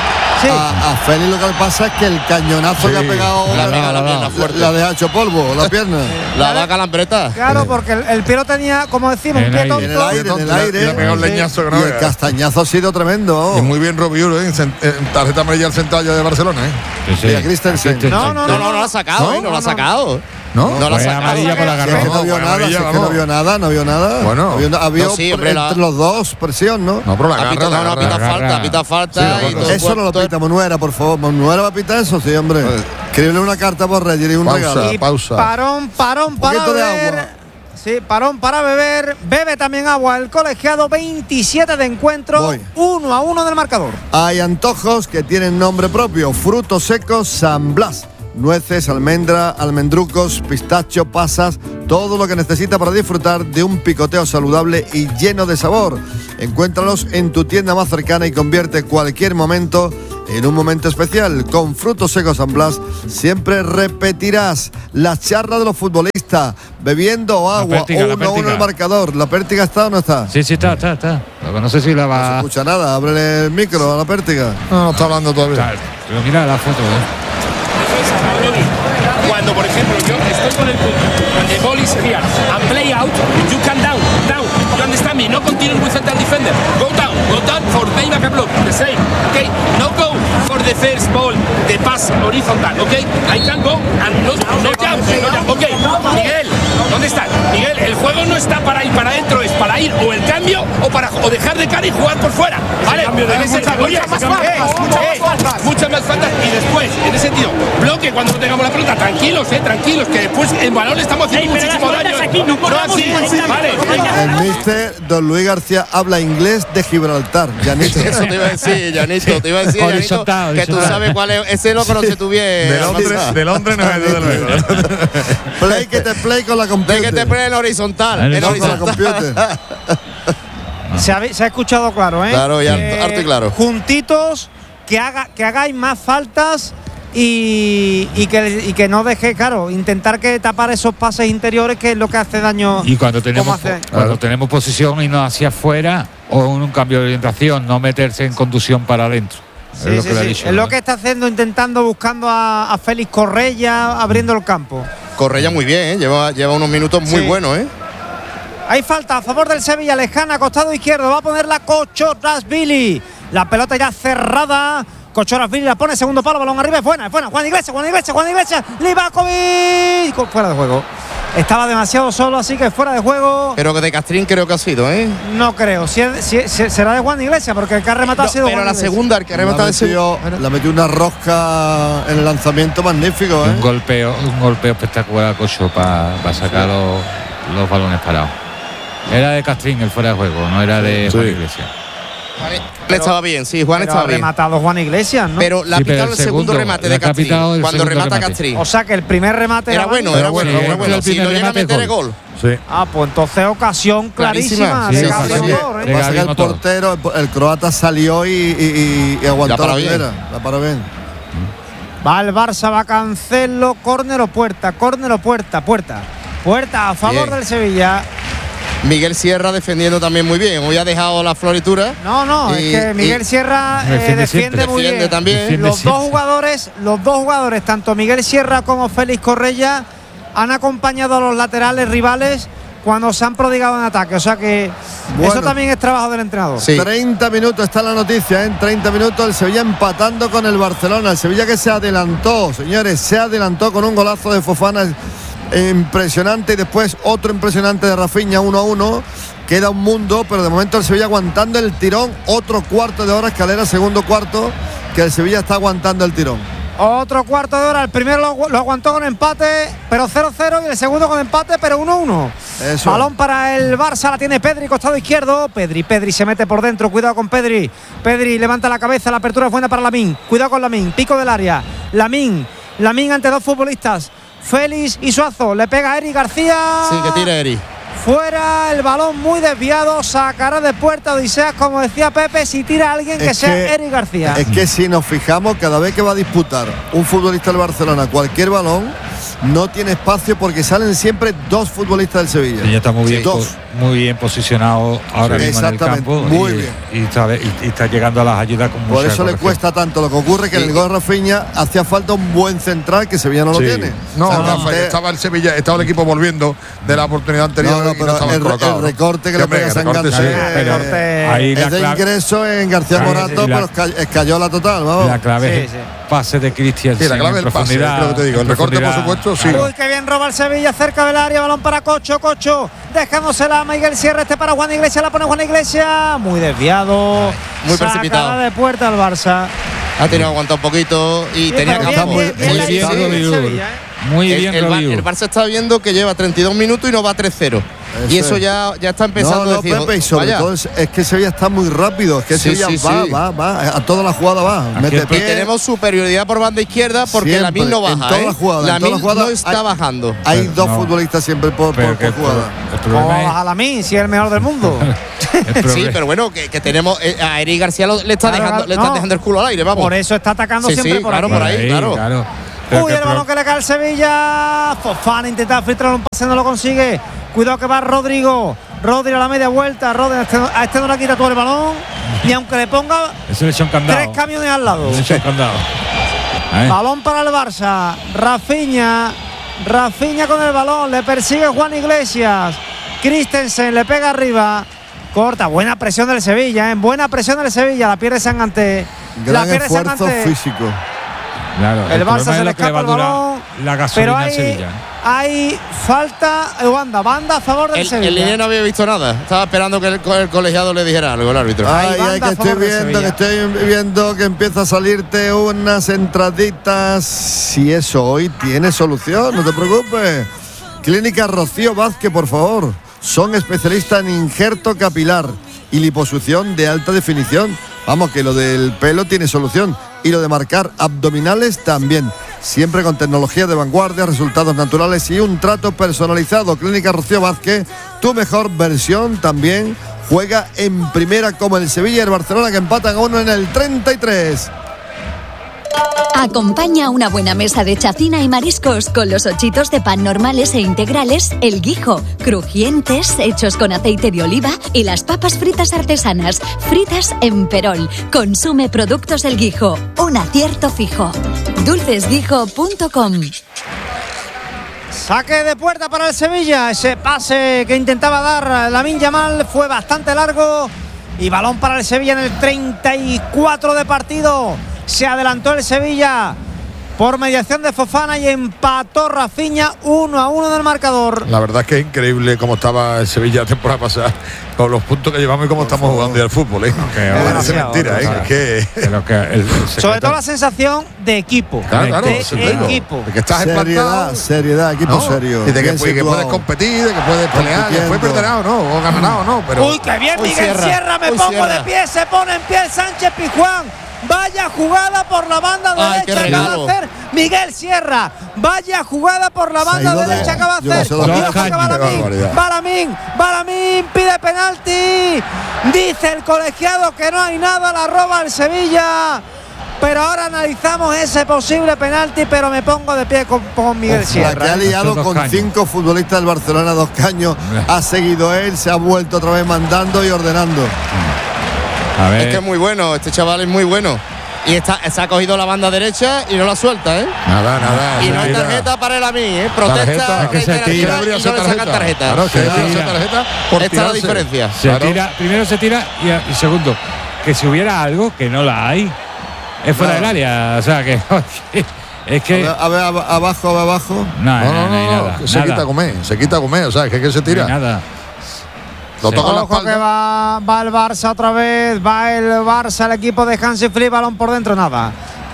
Speaker 5: Sí.
Speaker 1: A, a Félix lo que le pasa es que el cañonazo sí. que ha pegado
Speaker 2: la, la, la, la,
Speaker 1: la, la deja hecho polvo, la pierna.
Speaker 2: La da calambreta.
Speaker 5: Claro, porque el, el pie lo tenía, como decimos, un pie tonto.
Speaker 1: En el aire, en el aire.
Speaker 3: Y le ha pegado un leñazo que no
Speaker 1: y el castañazo ha sido tremendo.
Speaker 3: Y muy bien Robiuro, ¿eh? En tarjeta amarilla al central de Barcelona, ¿eh?
Speaker 1: Sí, sí. Y a Christensen.
Speaker 2: No, no, no, no, no lo ha sacado, ¿no? ¿eh? No lo ha sacado.
Speaker 3: ¿No?
Speaker 2: No lo ha sacado.
Speaker 4: Amarilla por la
Speaker 1: es que no vio nada, es que no vio nada, no vio nada.
Speaker 3: Bueno,
Speaker 1: había, había
Speaker 2: no, sí,
Speaker 1: entre
Speaker 2: la...
Speaker 1: los dos presión, ¿no?
Speaker 3: No, pero la
Speaker 2: ha
Speaker 3: garra,
Speaker 2: pitado,
Speaker 3: la
Speaker 2: no, no,
Speaker 3: garra,
Speaker 2: pita
Speaker 3: la
Speaker 2: falta,
Speaker 3: garra.
Speaker 2: pita falta.
Speaker 3: Sí,
Speaker 2: y todo
Speaker 1: eso no lo pita Monuera, por favor. Monuera va a pitar eso, sí, hombre. Escribirle una carta por Reyes y un
Speaker 3: pausa,
Speaker 1: regalo.
Speaker 5: Y
Speaker 3: pausa.
Speaker 5: Parón, parón para beber. Sí, parón para beber. Bebe también agua el colegiado. veintisiete de encuentro.
Speaker 1: Voy.
Speaker 5: uno a uno del marcador.
Speaker 1: Hay antojos que tienen nombre propio. Frutos secos San Blas. Nueces, almendra, almendrucos, pistacho, pasas, todo lo que necesita para disfrutar de un picoteo saludable y lleno de sabor. Encuéntralos en tu tienda más cercana y convierte cualquier momento en un momento especial. Con Frutos secos San Blas siempre repetirás la charla de los futbolistas, bebiendo agua, uno a uno el marcador. ¿La Pértiga está o no está?
Speaker 4: Sí, sí, está, está, está. No sé si la va...
Speaker 1: No se escucha nada, ábrele el micro a la Pértiga.
Speaker 3: No, no está hablando todavía.
Speaker 4: Claro, pero mira la foto, ¿eh?
Speaker 12: Cuando, por ejemplo, yo estoy con el punto, the ball is here and play out, you can down, down. You understand me? No continue with central defender. Go down, go down for play back and block. The same, okay? No go for the first ball, the pass horizontal, okay? I can go and no, no jump, no jump. Okay, Miguel, ¿dónde está? Miguel, el juego no está para ir para adentro, es para ir o el cambio o para o dejar de cara y jugar por fuera. Vale, debe ser, oye, muchas más faltas, muchas más faltas y después, en ese sentido, bloque cuando no tengamos la pelota, tranquilos, eh, tranquilos, que después el balón le estamos haciendo hey, muchísimo daño. Aquí, no, no así, vale.
Speaker 1: El mister Don Luis García habla inglés de Gibraltar, Janito.
Speaker 2: Eso te iba a decir, Janito, te iba a decir, Janito, que tú sabes cuál es, ese lo conoces tú bien.
Speaker 3: De Londres, de Londres no es desde luego.
Speaker 1: Play que te play con la computer.
Speaker 2: Play que te play en horizontal. En
Speaker 1: horizontal.
Speaker 5: Se ha, se ha escuchado claro, ¿eh?
Speaker 2: Claro, ya,
Speaker 5: eh,
Speaker 2: harto y claro.
Speaker 5: Juntitos, que, haga, que hagáis más faltas y, y, que, y que no deje, claro, intentar que tapar esos pases interiores, que es lo que hace daño.
Speaker 4: Y cuando tenemos,
Speaker 5: hace,
Speaker 4: cuando claro. tenemos posición y no hacia afuera o un cambio de orientación, no meterse en conducción para adentro.
Speaker 5: Sí,
Speaker 4: es lo
Speaker 5: sí,
Speaker 4: que le
Speaker 5: sí.
Speaker 4: ha dicho,
Speaker 5: es
Speaker 4: ¿no?
Speaker 5: lo que está haciendo, intentando, buscando a, a Félix Correia, abriendo el campo.
Speaker 2: Correia muy bien, ¿eh? lleva, lleva unos minutos muy
Speaker 5: sí.
Speaker 2: buenos, ¿eh?
Speaker 5: Hay falta a favor del Sevilla, lejana, costado izquierdo, va a poner la Kochorazvili. La pelota ya cerrada. Kochorazvili la pone, segundo palo, balón arriba, es buena, es buena. Juan Iglesias, Juan Iglesias, Juan Iglesias, Livakovic. Fuera de juego. Estaba demasiado solo, así que fuera de juego.
Speaker 2: Pero que de Castrín creo que ha sido, ¿eh?
Speaker 5: No creo. Si, si, si será de Juan Iglesias, porque el que ha rematado
Speaker 2: no,
Speaker 5: ha sido
Speaker 2: pero
Speaker 5: Juan
Speaker 2: la
Speaker 5: Iglesias.
Speaker 2: segunda, el que ha rematado
Speaker 1: es la metió una rosca en el lanzamiento magnífico, ¿eh?
Speaker 4: Un golpeo, un golpeo espectacular a Cocho para pa sacar sí. los, los balones parados. Era de Castrín el fuera de juego, no era de sí. Juan Iglesias.
Speaker 2: Le estaba bien, sí, Juan
Speaker 5: pero
Speaker 2: estaba
Speaker 5: ha
Speaker 2: bien.
Speaker 5: rematado Juan Iglesias, ¿no?
Speaker 2: Pero la ha
Speaker 4: sí,
Speaker 2: pitado el, el segundo, segundo remate de Castrín. Cuando remata
Speaker 4: remate.
Speaker 2: Castrín.
Speaker 5: O sea que el primer remate
Speaker 2: era, era bueno, era, era bueno,
Speaker 4: sí,
Speaker 2: era bueno. Si lo llega a meter el gol.
Speaker 3: Sí.
Speaker 5: Ah, pues entonces ocasión clarísima.
Speaker 2: clarísima.
Speaker 5: De
Speaker 2: Sí,
Speaker 5: Gabriel
Speaker 2: sí, sí.
Speaker 5: Motor, ¿eh?
Speaker 1: Pasa que el portero, el, el croata salió y, y, y, y aguantó la primera. La paró bien.
Speaker 5: Va el Barça, va Cancelo, córner o puerta, córner o puerta, puerta. Puerta a favor bien. del Sevilla.
Speaker 2: Miguel Sierra defendiendo también muy bien. Hoy ha dejado la floritura.
Speaker 5: No, no, y, es que Miguel Sierra eh, defiende, defiende muy
Speaker 2: defiende
Speaker 5: bien.
Speaker 2: También.
Speaker 4: Defiende
Speaker 5: los
Speaker 4: siempre.
Speaker 5: dos jugadores, los dos jugadores, tanto Miguel Sierra como Félix Correia, han acompañado a los laterales rivales cuando se han prodigado en ataque. O sea que bueno, eso también es trabajo del entrenador.
Speaker 1: Sí. treinta minutos está la noticia, en ¿eh? treinta minutos el Sevilla empatando con el Barcelona. El Sevilla que se adelantó, señores, se adelantó con un golazo de Fofana impresionante y después otro impresionante de Rafinha, uno a uno. Queda un mundo, pero de momento el Sevilla aguantando el tirón. Otro cuarto de hora, escalera, segundo cuarto, que el Sevilla está aguantando el tirón.
Speaker 5: Otro cuarto de hora, el primero lo, lo aguantó con empate, pero cero cero, y el segundo con empate, pero uno uno.
Speaker 1: Eso.
Speaker 5: Balón para el Barça, la tiene Pedri, costado izquierdo. Pedri, Pedri se mete por dentro, cuidado con Pedri. Pedri levanta la cabeza, la apertura es buena para Lamine. Cuidado con Lamine, pico del área. Lamine, Lamine ante dos futbolistas, Félix y Suazo. Le pega a Eric García.
Speaker 2: Sí, que tira Eric.
Speaker 5: Fuera, el balón muy desviado, sacará de puerta Odiseas, como decía Pepe, si tira a alguien que, que sea Eric García.
Speaker 1: Es que si nos fijamos, cada vez que va a disputar un futbolista del Barcelona cualquier balón, no tiene espacio porque salen siempre dos futbolistas del Sevilla.
Speaker 4: Ella está muy bien,
Speaker 1: sí. dos.
Speaker 4: muy bien posicionado ahora
Speaker 1: sí,
Speaker 4: mismo en el campo.
Speaker 1: Muy
Speaker 4: y,
Speaker 1: bien.
Speaker 4: Y está, y, y está llegando a las ayudas con mucha
Speaker 1: Por eso le cuesta tanto. Lo que ocurre es que sí. en el gol de Rafinha hacía falta un buen central que Sevilla no sí. lo tiene.
Speaker 3: No, o sea, Rafa, te... estaba el Sevilla, estaba el equipo volviendo de la oportunidad anterior.
Speaker 1: No, no, pero
Speaker 3: no
Speaker 1: el, el recorte que sí, le pega a Sangante
Speaker 3: sí.
Speaker 1: eh, ahí es de ingreso en García ahí, Morato, la, pero cayó la total. Vamos.
Speaker 4: La clave sí, es sí. pase de Cristian.
Speaker 3: Sí, la clave es el pase, creo que te digo. El recorte, por supuesto, sí.
Speaker 5: Uy, qué bien roba el Sevilla cerca del área. Balón para Cocho, Cocho. Dejándosela a Miguel Sierra, este para Juan Iglesias. La pone Juan Iglesias. Muy desviado.
Speaker 2: Muy precipitado.
Speaker 5: Sacada de puerta al Barça.
Speaker 2: Ha tenido que aguantar un poquito y
Speaker 5: bien,
Speaker 2: tenía que
Speaker 5: bien, muy bien, bien, bien,
Speaker 4: bien, bien, Sevilla, ¿eh? Muy
Speaker 2: el,
Speaker 4: bien,
Speaker 2: el, el, el Barça está viendo que lleva treinta y dos minutos y no va tres cero. Y eso ya, ya está empezando
Speaker 1: no, no,
Speaker 2: a decir.
Speaker 1: Pepe, y sobre
Speaker 2: vaya.
Speaker 1: todo es, es que Sevilla está muy rápido. Es que
Speaker 2: sí,
Speaker 1: Sevilla
Speaker 2: sí,
Speaker 1: va,
Speaker 2: sí.
Speaker 1: va, va. A toda la jugada va. Mete pie.
Speaker 2: Y tenemos superioridad por banda izquierda porque
Speaker 1: siempre,
Speaker 2: la Min no baja.
Speaker 1: En toda
Speaker 2: ¿eh?
Speaker 1: la jugada,
Speaker 2: la
Speaker 1: en toda
Speaker 2: Min
Speaker 1: la jugada
Speaker 2: no está
Speaker 1: hay,
Speaker 2: bajando.
Speaker 1: Hay
Speaker 2: pero
Speaker 1: dos
Speaker 2: no.
Speaker 1: futbolistas siempre por, por, por jugada.
Speaker 5: ¿Cómo va a bajar la Min si es el mejor del mundo?
Speaker 2: Sí, pero bueno, que, que tenemos. Eh, a Eric García lo, le está
Speaker 5: claro,
Speaker 2: dejando, le
Speaker 5: no.
Speaker 2: está dejando el culo al aire, vamos.
Speaker 5: Por eso está atacando
Speaker 2: sí,
Speaker 5: siempre
Speaker 2: sí,
Speaker 5: por
Speaker 2: claro,
Speaker 5: aquí.
Speaker 2: por ahí, claro.
Speaker 4: claro.
Speaker 5: Uy, el balón que le cae al Sevilla. Fofana intenta filtrar un pase, no lo consigue. Cuidado que va Rodrigo. Rodrigo a la media vuelta. Rodrigo, a este, a este no le quita todo el balón. Y aunque le ponga
Speaker 4: Eso le echa un candado.
Speaker 5: tres camiones al lado.
Speaker 4: Le echa un candado.
Speaker 5: Balón para el Barça. Rafinha. Rafinha con el balón. Le persigue Juan Iglesias. Christensen le pega arriba. Corta. Buena presión del Sevilla. ¿eh? Buena presión del Sevilla. La pierde Sangante.
Speaker 1: Gran
Speaker 5: la pierde
Speaker 1: esfuerzo
Speaker 5: Sangante.
Speaker 1: físico.
Speaker 4: Claro,
Speaker 5: el, el Barça se le escapa el balón.
Speaker 4: La gasolina
Speaker 5: pero hay,
Speaker 4: en Sevilla.
Speaker 5: hay falta. Banda, banda a favor del
Speaker 2: el,
Speaker 5: Sevilla.
Speaker 2: El línea no había visto nada. Estaba esperando que el, el colegiado le dijera algo al árbitro.
Speaker 1: Ay, ay, que estoy viendo, que estoy viendo que empieza a salirte unas entraditas. Si eso hoy tiene solución, no te preocupes. Clínica Rocío Vázquez, por favor. Son especialistas en injerto capilar y liposucción de alta definición. Vamos, que lo del pelo tiene solución. Y lo de marcar abdominales también. Siempre con tecnología de vanguardia, resultados naturales y un trato personalizado. Clínica Rocío Vázquez, tu mejor versión también. Juega en primera como el Sevilla y el Barcelona, que empatan a uno en el treinta y tres.
Speaker 13: Acompaña una buena mesa de chacina y mariscos con los ochitos de pan normales e integrales El Guijo, crujientes, hechos con aceite de oliva, y las papas fritas artesanas, fritas en perol. Consume productos El Guijo, un acierto fijo. dulces guijo punto com.
Speaker 5: Saque de puerta para el Sevilla. Ese pase que intentaba dar Lamine Yamal fue bastante largo. Y balón para el Sevilla en el treinta y cuatro de partido. Se adelantó el Sevilla por mediación de Fofana y empató Rafinha uno a uno del marcador.
Speaker 3: La verdad es que es increíble cómo estaba el Sevilla la temporada pasada, con los puntos que llevamos y cómo estamos jugando ya al fútbol. ¿eh?
Speaker 4: Okay,
Speaker 3: no bueno, es mentira, ¿eh? Es que...
Speaker 4: Lo que el, el
Speaker 5: sobre todo la sensación de equipo.
Speaker 3: Claro, claro,
Speaker 5: de
Speaker 3: digo,
Speaker 5: equipo.
Speaker 3: De que estás
Speaker 1: seriedad, seriedad, equipo
Speaker 3: no,
Speaker 1: serio.
Speaker 3: Y de que, y que puedes competir, de que puedes pelear, después perderá o no, o ganará o no. Pero...
Speaker 5: Uy, qué bien,
Speaker 2: Uy,
Speaker 5: Miguel Sierra, Sierra me
Speaker 2: Uy,
Speaker 5: pongo
Speaker 2: Sierra.
Speaker 5: de pie, se pone en pie el Sánchez Pizjuán. Vaya jugada por la banda
Speaker 2: Ay,
Speaker 5: derecha acaba de hacer Miguel Sierra. Vaya jugada por la banda derecha de, acaba de hacer. Balamín, Balamín, Balamín pide penalti. Dice el colegiado que no hay nada, la roba el Sevilla. Pero ahora analizamos ese posible penalti, pero me pongo de pie con, con Miguel
Speaker 1: Uf,
Speaker 5: Sierra.
Speaker 1: La que ha liado con caños. cinco futbolistas del Barcelona, dos caños. Ha seguido él, se ha vuelto otra vez mandando y ordenando.
Speaker 4: A ver.
Speaker 2: Es que es muy bueno, este chaval es muy bueno. Y está, se ha cogido la banda derecha y no la suelta, ¿eh?
Speaker 3: Nada, nada.
Speaker 2: Y no hay tarjeta para él a mí, ¿eh? Protesta, reiterativa y no le sacan tarjeta.
Speaker 3: Claro, que
Speaker 2: claro.
Speaker 3: esa tarjeta por
Speaker 2: Esta es la diferencia.
Speaker 4: Se
Speaker 3: claro.
Speaker 4: tira, primero se tira y, y segundo, que si hubiera algo, que no la hay, es fuera
Speaker 1: no.
Speaker 4: del área. O sea, que es que...
Speaker 1: A ver, a ver, abajo, a ver, abajo.
Speaker 4: No, no,
Speaker 3: No,
Speaker 4: no, no hay
Speaker 3: no,
Speaker 4: nada.
Speaker 3: se
Speaker 4: nada.
Speaker 3: quita a comer, se quita a comer, o sea, que, que se tira.
Speaker 4: No hay nada.
Speaker 3: Lo toca en la
Speaker 5: Ojo que
Speaker 3: espalda.
Speaker 5: va, va el Barça otra vez, va el Barça, el equipo de Hansi Flick, balón por dentro, nada.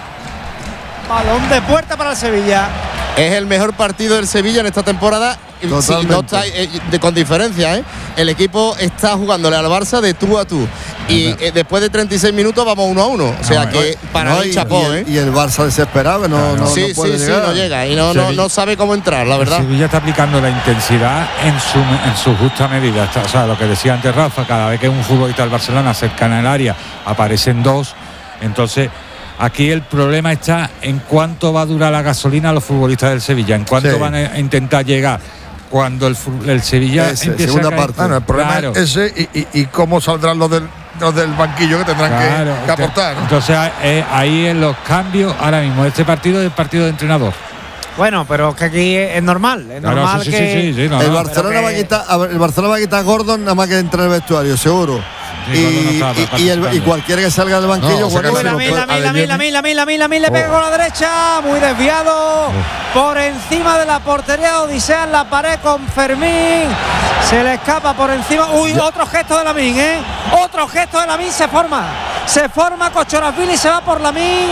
Speaker 5: Balón de puerta para el Sevilla.
Speaker 2: Es el mejor partido del Sevilla en esta temporada. Sí, no está, eh, de, con diferencia, ¿eh? El equipo está jugándole al Barça de tú a tú. Y eh, después de treinta y seis minutos vamos uno a uno. O sea
Speaker 1: no,
Speaker 2: que para
Speaker 1: no,
Speaker 2: mí
Speaker 1: y,
Speaker 2: chapó,
Speaker 1: y el,
Speaker 2: ¿eh?
Speaker 1: Y el Barça desesperado, no,
Speaker 4: claro.
Speaker 1: no,
Speaker 2: sí,
Speaker 1: no puede
Speaker 2: sí,
Speaker 1: llegar.
Speaker 2: sí, no llega. Y no, no, no sabe cómo entrar, la verdad.
Speaker 4: El Sevilla está aplicando la intensidad en su, en su justa medida. Está, o sea, lo que decía antes Rafa, cada vez que un futbolista del Barcelona cercana al área aparecen dos, entonces Aquí el problema está en cuánto va a durar la gasolina a los futbolistas del Sevilla, en cuánto sí. van a intentar llegar cuando el, el Sevilla
Speaker 3: ese,
Speaker 4: empiece
Speaker 3: segunda
Speaker 4: a caer.
Speaker 3: parte. Bueno, el problema claro. es ese y, y, y cómo saldrán los del, los del banquillo que tendrán claro, que, que aportar, ¿no?
Speaker 4: Entonces eh, ahí en los cambios ahora mismo este partido es el partido de entrenador.
Speaker 5: Bueno, pero que aquí es normal, es normal
Speaker 4: claro, sí,
Speaker 5: que
Speaker 4: sí, sí, sí, no,
Speaker 1: el,
Speaker 4: no,
Speaker 1: Barcelona
Speaker 5: que...
Speaker 1: va a quitar, el Barcelona va a quitar a Gordon nada más que entre el vestuario, seguro. Sí, y, no estaba, y, y, el, y cualquiera que salga del banquillo,
Speaker 5: no, bueno, la mil, la mil, la mil, la mil, la mil, la mil, la mil, le pega con la derecha, muy desviado, oh. por encima de la portería, Odisea en la pared con Fermín, se le escapa por encima, uy, ya. otro gesto de Lamín, ¿eh? Otro gesto de Lamín, se forma, se forma Kochorazvili, se va por Lamín,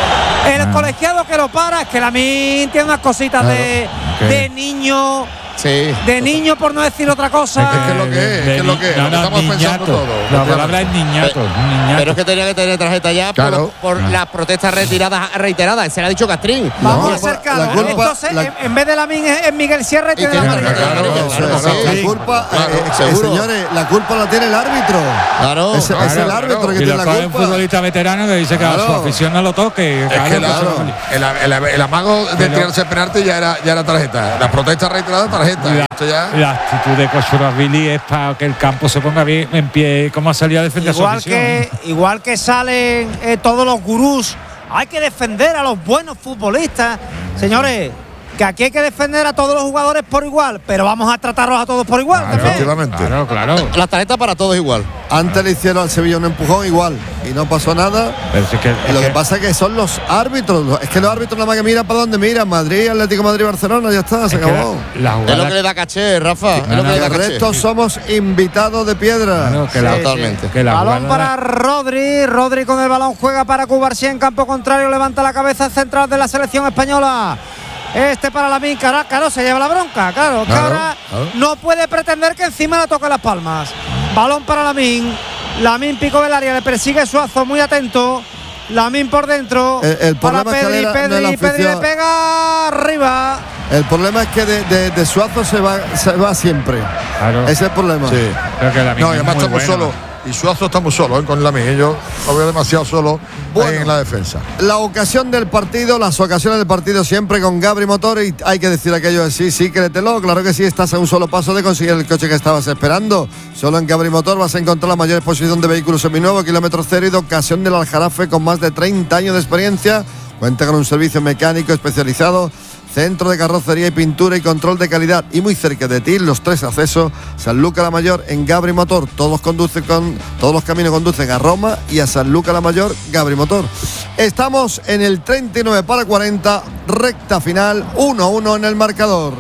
Speaker 5: el ah. colegiado que lo para, es que Lamín tiene unas cositas claro. de, okay. de niño.
Speaker 2: Sí.
Speaker 5: De niño, por no decir otra cosa.
Speaker 3: Es que es lo que es, es, que es lo que es.
Speaker 4: No, no,
Speaker 3: estamos
Speaker 4: niñato.
Speaker 3: pensando todo.
Speaker 4: La palabra es niñato,
Speaker 2: Pero,
Speaker 4: niñato.
Speaker 2: pero es que tenía que tener tarjeta ya
Speaker 3: claro.
Speaker 2: por, por ah. las protestas retiradas reiteradas. Se le ha dicho Castrín.
Speaker 5: Vamos
Speaker 2: no,
Speaker 5: a acercarlo.
Speaker 1: Culpa,
Speaker 5: Entonces,
Speaker 1: la,
Speaker 5: en, en vez de Lamín es, es Miguel Sierra y tiene la amarilla.
Speaker 1: Claro, claro, claro, claro, la culpa, claro, eh, seguro. señores, la culpa la tiene el árbitro.
Speaker 2: Claro.
Speaker 1: Es,
Speaker 2: claro,
Speaker 1: es el árbitro
Speaker 4: claro.
Speaker 1: que
Speaker 4: y
Speaker 1: tiene la culpa.
Speaker 4: Y un futbolista veterano que dice que claro. a su afición no lo toque.
Speaker 3: Es
Speaker 4: claro,
Speaker 3: que la, el, el, el amago de tirarse el penalti ya era, ya era tarjeta. La protesta reiterada, tarjeta.
Speaker 4: La,
Speaker 3: Esto ya...
Speaker 4: la actitud de Kochorazvili es para que el campo se ponga bien en pie, como ha salido a defender
Speaker 5: igual
Speaker 4: su
Speaker 5: que Igual que salen eh, todos los gurús, hay que defender a los buenos futbolistas. Señores, que aquí hay que defender a todos los jugadores por igual, pero vamos a tratarlos a todos por igual.
Speaker 3: Claro, efectivamente.
Speaker 4: Claro, claro.
Speaker 2: La tarjeta para todos igual.
Speaker 1: Antes le hicieron al Sevilla un empujón igual y no pasó nada.
Speaker 4: Pero es que, es
Speaker 1: lo que,
Speaker 4: que
Speaker 1: pasa es que son los árbitros. Es que los árbitros nada más que miran para dónde miran. Madrid, Atlético Madrid, Barcelona, ya está, se acabó.
Speaker 2: La, la jugada... Es lo que le da caché, Rafa.
Speaker 1: Sí,
Speaker 2: es lo que le da
Speaker 1: el
Speaker 2: caché.
Speaker 1: resto somos invitados de piedra.
Speaker 4: Claro, que la,
Speaker 5: sí,
Speaker 2: totalmente.
Speaker 5: Sí.
Speaker 4: Que la
Speaker 5: balón
Speaker 4: jugada...
Speaker 5: para Rodri. Rodri con el balón juega para Cubarsí en campo contrario. Levanta la cabeza central de la selección española. Este para Lamín, claro, claro, se lleva la bronca, claro, que ahora claro. no puede pretender que encima le toque las palmas. Balón para Lamín, Lamín pico del área, le persigue Suazo, muy atento. Lamín por dentro,
Speaker 1: el, el
Speaker 5: para Pedri,
Speaker 1: es
Speaker 5: Pedri,
Speaker 1: no
Speaker 5: Pedri le pega arriba.
Speaker 1: El problema es que de, de, de Suazo se va, se va siempre. Claro. Ese es el problema.
Speaker 3: Sí.
Speaker 4: Creo que Lamín
Speaker 3: no, y además estamos
Speaker 4: bueno.
Speaker 3: solos. Y Suazo está muy solo, ¿eh? Con Lamín. Yo lo veo demasiado solo bueno, en la defensa.
Speaker 1: La ocasión del partido, las ocasiones del partido siempre con Gabri Motor. Y hay que decir aquello de sí, sí, créetelo. Claro que sí, estás a un solo paso de conseguir el coche que estabas esperando. Solo en Gabri Motor vas a encontrar la mayor exposición de vehículos seminuevos, kilómetro cero y de ocasión del Aljarafe con más de treinta años de experiencia. Cuenta con un servicio mecánico especializado, centro de carrocería y pintura y control de calidad, y muy cerca de ti los tres accesos: Sanlúcar la Mayor en Gabri Motor. Todos conducen con todos los caminos conducen a Roma y a Sanlúcar la Mayor Gabri Motor. Estamos en el treinta y nueve para cuarenta, recta final, uno a uno en el marcador.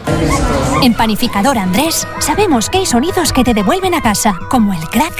Speaker 14: En Panificador Andrés sabemos que hay sonidos que te devuelven a casa, como el crack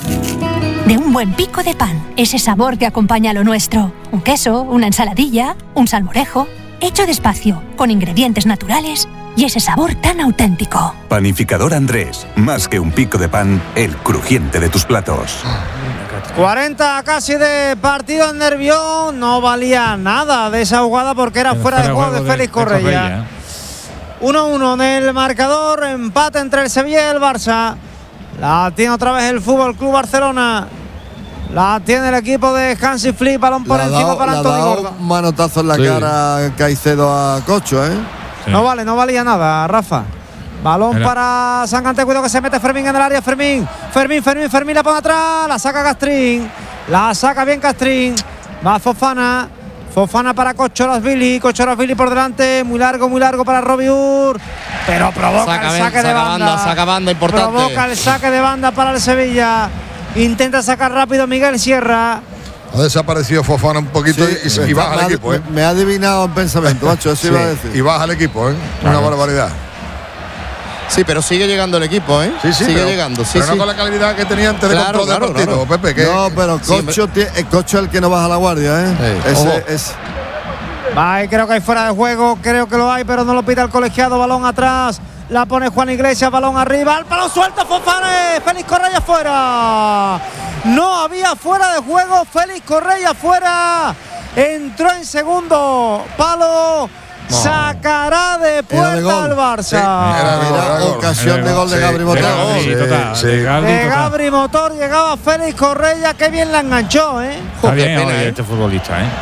Speaker 14: de un buen pico de pan, ese sabor que acompaña a lo nuestro, un queso, una ensaladilla, un salmorejo, hecho despacio, con ingredientes naturales y ese sabor tan auténtico.
Speaker 11: Panificador Andrés, más que un pico de pan, el crujiente de tus platos.
Speaker 5: cuarenta casi de partido en Nervión, no valía nada de esa jugada porque era fuera, fuera de juego de, de Félix Correia. Correia. uno a uno en el marcador, empate entre el Sevilla y el Barça. La tiene otra vez el Fútbol Club Barcelona. La tiene el equipo de Hansi Flick, balón por la encima dado, para Antonio Gordon.
Speaker 1: Un manotazo en la sí. cara Caicedo a Cocho, ¿eh?
Speaker 5: Sí. No vale, no valía nada, Rafa. Balón Era. para Sangante, cuidado que se mete Fermín en el área. Fermín, Fermín, Fermín, Fermín la pone atrás. La saca Castrín. La saca bien Castrín. Va Fofana. Fofana para Kochorazvili. Kochorazvili por delante. Muy largo, muy largo para Robiur. Pero provoca saca el saque bien, de banda.
Speaker 2: banda. Saca banda importante.
Speaker 5: Provoca el saque de banda para el Sevilla. Intenta sacar rápido Miguel Sierra.
Speaker 3: Ha desaparecido Fofana un poquito sí, y, y baja el equipo,
Speaker 1: me,
Speaker 3: ¿eh?
Speaker 1: Me ha adivinado el pensamiento, macho, eso sí, iba a decir.
Speaker 3: Y baja el equipo, ¿eh? Una claro. barbaridad.
Speaker 2: Sí, pero sigue llegando el equipo, ¿eh?
Speaker 3: Sí, sí,
Speaker 2: sigue
Speaker 3: pero,
Speaker 2: llegando. Sí,
Speaker 3: pero
Speaker 2: sí.
Speaker 3: no con la calidad que tenía antes de
Speaker 2: claro,
Speaker 3: control
Speaker 2: claro,
Speaker 3: del partido,
Speaker 2: claro.
Speaker 3: Pepe. Que,
Speaker 1: no, pero Cocho, sí, el Cocho es el que no baja la guardia, ¿eh? Sí. Ese es.
Speaker 5: Ay, creo que hay fuera de juego, creo que lo hay, pero no lo pita el colegiado. Balón atrás, la pone Juan Iglesias, balón arriba, el balón suelto, Fofana, Félix Correia fuera. No había fuera de juego, Félix Correia fuera. Entró en segundo palo. No. Sacará de puerta al Barça. Sí,
Speaker 1: era, era, era ocasión era, de gol de Gabri sí, Motor.
Speaker 4: Sí, sí, total,
Speaker 3: sí.
Speaker 4: De Gabri,
Speaker 5: de Gabri Motor llegaba Félix Correia, que bien la enganchó, ¿eh?
Speaker 4: Está bien, pena, ¿eh? Este futbolista, ¿eh?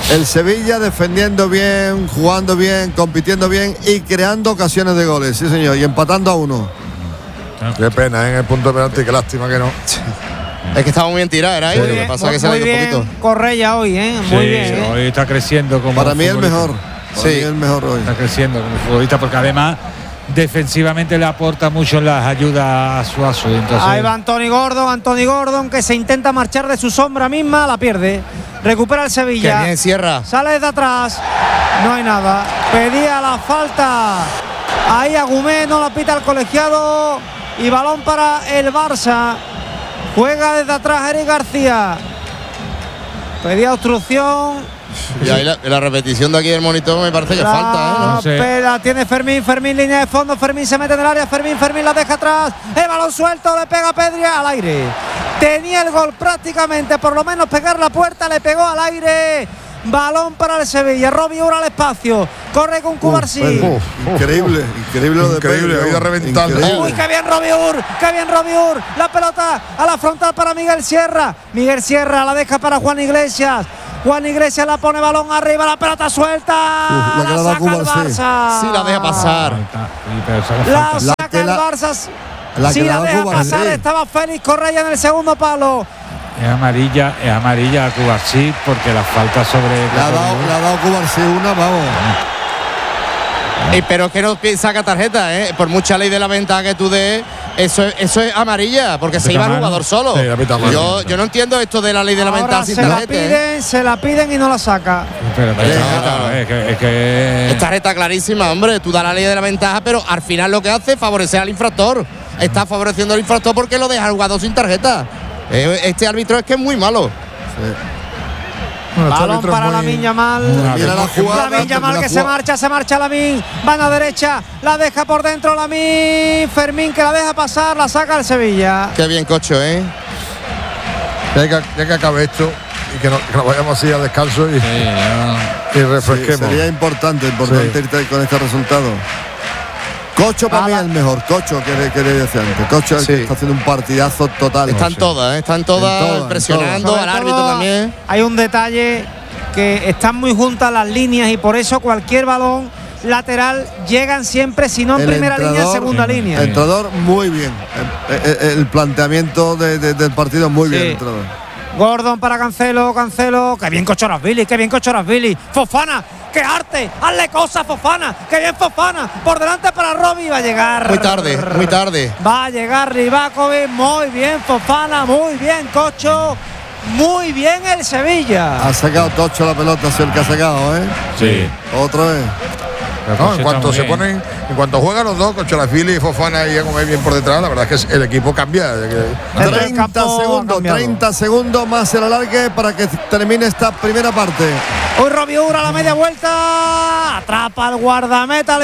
Speaker 1: El Sevilla defendiendo bien, jugando bien, compitiendo bien y creando ocasiones de goles, sí señor, y empatando a uno.
Speaker 3: Qué pena, ¿eh? En el punto de penalti, qué lástima que no.
Speaker 2: Es que estaba muy bien tirado, era ahí, lo que pasa es que se le ha ido un poquito.
Speaker 5: Correia hoy, ¿eh? Muy
Speaker 4: sí,
Speaker 5: bien.
Speaker 4: Sí,
Speaker 5: ¿eh?
Speaker 4: hoy está creciendo como
Speaker 1: Para mí el mejor. Para
Speaker 2: sí.
Speaker 1: mí el mejor hoy.
Speaker 4: Está creciendo como futbolista porque además defensivamente le aporta mucho las ayudas a Suazo. Entonces...
Speaker 5: Ahí va Anthony Gordon, Anthony Gordon que se intenta marchar de su sombra misma, la pierde. Recupera el Sevilla.
Speaker 2: Qué bien, Sierra.
Speaker 5: Sale desde atrás. No hay nada. Pedía la falta. Ahí Agumé, no la pita el colegiado. Y balón para el Barça. Juega desde atrás Eric García. Pedía obstrucción.
Speaker 2: Y ahí la, la repetición de aquí del monitor me parece que
Speaker 5: la
Speaker 2: falta, ¿eh?
Speaker 5: No sé. La tiene Fermín, Fermín línea de fondo, Fermín se mete en el área, Fermín, Fermín la deja atrás, el balón suelto, le pega a Pedri al aire. Tenía el gol prácticamente, por lo menos pegar la puerta, le pegó al aire. Balón para el Sevilla, Robbie Ura al espacio, corre con Cubarsí.
Speaker 1: Increíble, increíble lo de
Speaker 3: Increíble,
Speaker 1: Pedri,
Speaker 3: ha ido reventando.
Speaker 5: Uy, qué bien Robbie Ur, qué bien Robbie Ur. La pelota a la frontal para Miguel Sierra. Miguel Sierra la deja para Juan Iglesias. Juan Iglesias la pone balón arriba, la pelota suelta.
Speaker 1: Uf, la,
Speaker 5: la saca el Barça.
Speaker 2: Sí, la deja pasar.
Speaker 5: La saca el Barça.
Speaker 1: La
Speaker 5: sí, la deja pasar.
Speaker 1: Sí.
Speaker 5: Estaba Félix Correia en el segundo palo.
Speaker 4: Es amarilla, es amarilla a Cubarsí porque la falta sobre.
Speaker 1: Le ha dado, le ha dado Cubarsí una, vamos.
Speaker 2: Y pero que no saca tarjeta, ¿eh? Por mucha ley de la ventaja que tú des, eso, eso es amarilla, porque se iba el jugador solo.
Speaker 3: Sí,
Speaker 2: yo, yo no entiendo esto de la ley de la ventaja sin
Speaker 5: se
Speaker 2: tarjeta.
Speaker 5: La piden,
Speaker 2: ¿eh?
Speaker 5: Se la piden y no la saca.
Speaker 4: Pero, pero,
Speaker 2: Claro.
Speaker 4: es que, es que...
Speaker 2: Es tarjeta clarísima, hombre. Tú das la ley de la ventaja, pero al final lo que hace es favorecer al infractor. Está favoreciendo al infractor porque lo deja al jugador sin tarjeta. Este árbitro es que es muy malo.
Speaker 1: Sí.
Speaker 3: Bueno, este
Speaker 5: Balón para
Speaker 3: muy...
Speaker 5: Lamine Yamal.
Speaker 1: Mira la jugada.
Speaker 5: Lamine Yamal
Speaker 1: la
Speaker 5: que
Speaker 1: jugada.
Speaker 5: se marcha, se marcha Lamine. Van a derecha, la deja por dentro Lamine. Fermín que la deja pasar, la saca el Sevilla.
Speaker 2: Qué bien, Cocho, ¿eh?
Speaker 3: Ya que, ya que acabe esto y que, no, que nos vayamos así al descanso y,
Speaker 4: Sí, ya.
Speaker 3: y refresquemos.
Speaker 1: Sí, sería importante, importante
Speaker 3: Sí.
Speaker 1: irte con este resultado. Cocho para mí es el mejor. Cocho, que, que le decía antes. Cocho es el
Speaker 2: Sí.
Speaker 1: que está haciendo un partidazo total.
Speaker 2: Están todas, ¿eh? Están todas
Speaker 1: En todas, en
Speaker 2: presionando
Speaker 5: Sobre
Speaker 2: al
Speaker 5: todo,
Speaker 2: árbitro también.
Speaker 5: Hay un detalle que están muy juntas las líneas y por eso cualquier balón lateral llegan siempre, si no en
Speaker 1: El
Speaker 5: primera línea, en
Speaker 1: entrador-
Speaker 5: segunda línea.
Speaker 1: El entrenador muy bien. El, el- el planteamiento de- de- del partido muy bien.
Speaker 5: Sí.
Speaker 1: El entrenador.
Speaker 5: Gordon para Cancelo, Cancelo, que bien Cochorasvili, que bien Cochorasvili, Fofana, que arte, hazle cosas Fofana, que bien Fofana, por delante para Robbie, va a llegar.
Speaker 2: Muy tarde, muy tarde.
Speaker 5: Va a llegar Livakovic, muy bien Fofana, muy bien Cocho, muy bien el Sevilla.
Speaker 1: Ha sacado Tocho la pelota, es el que ha sacado, ¿eh?
Speaker 4: Sí.
Speaker 1: Otra vez.
Speaker 3: No, en cuanto se ponen, en cuanto juegan los dos, con Cholafili y Fofana y Agumé bien por detrás, la verdad es que el equipo cambia.
Speaker 5: El
Speaker 1: treinta
Speaker 5: campo ha
Speaker 1: segundos,
Speaker 5: cambiado.
Speaker 1: treinta segundos más el alargue para que termine esta primera parte.
Speaker 5: Hoy Robbie Ura a la media vuelta, atrapa al guardameta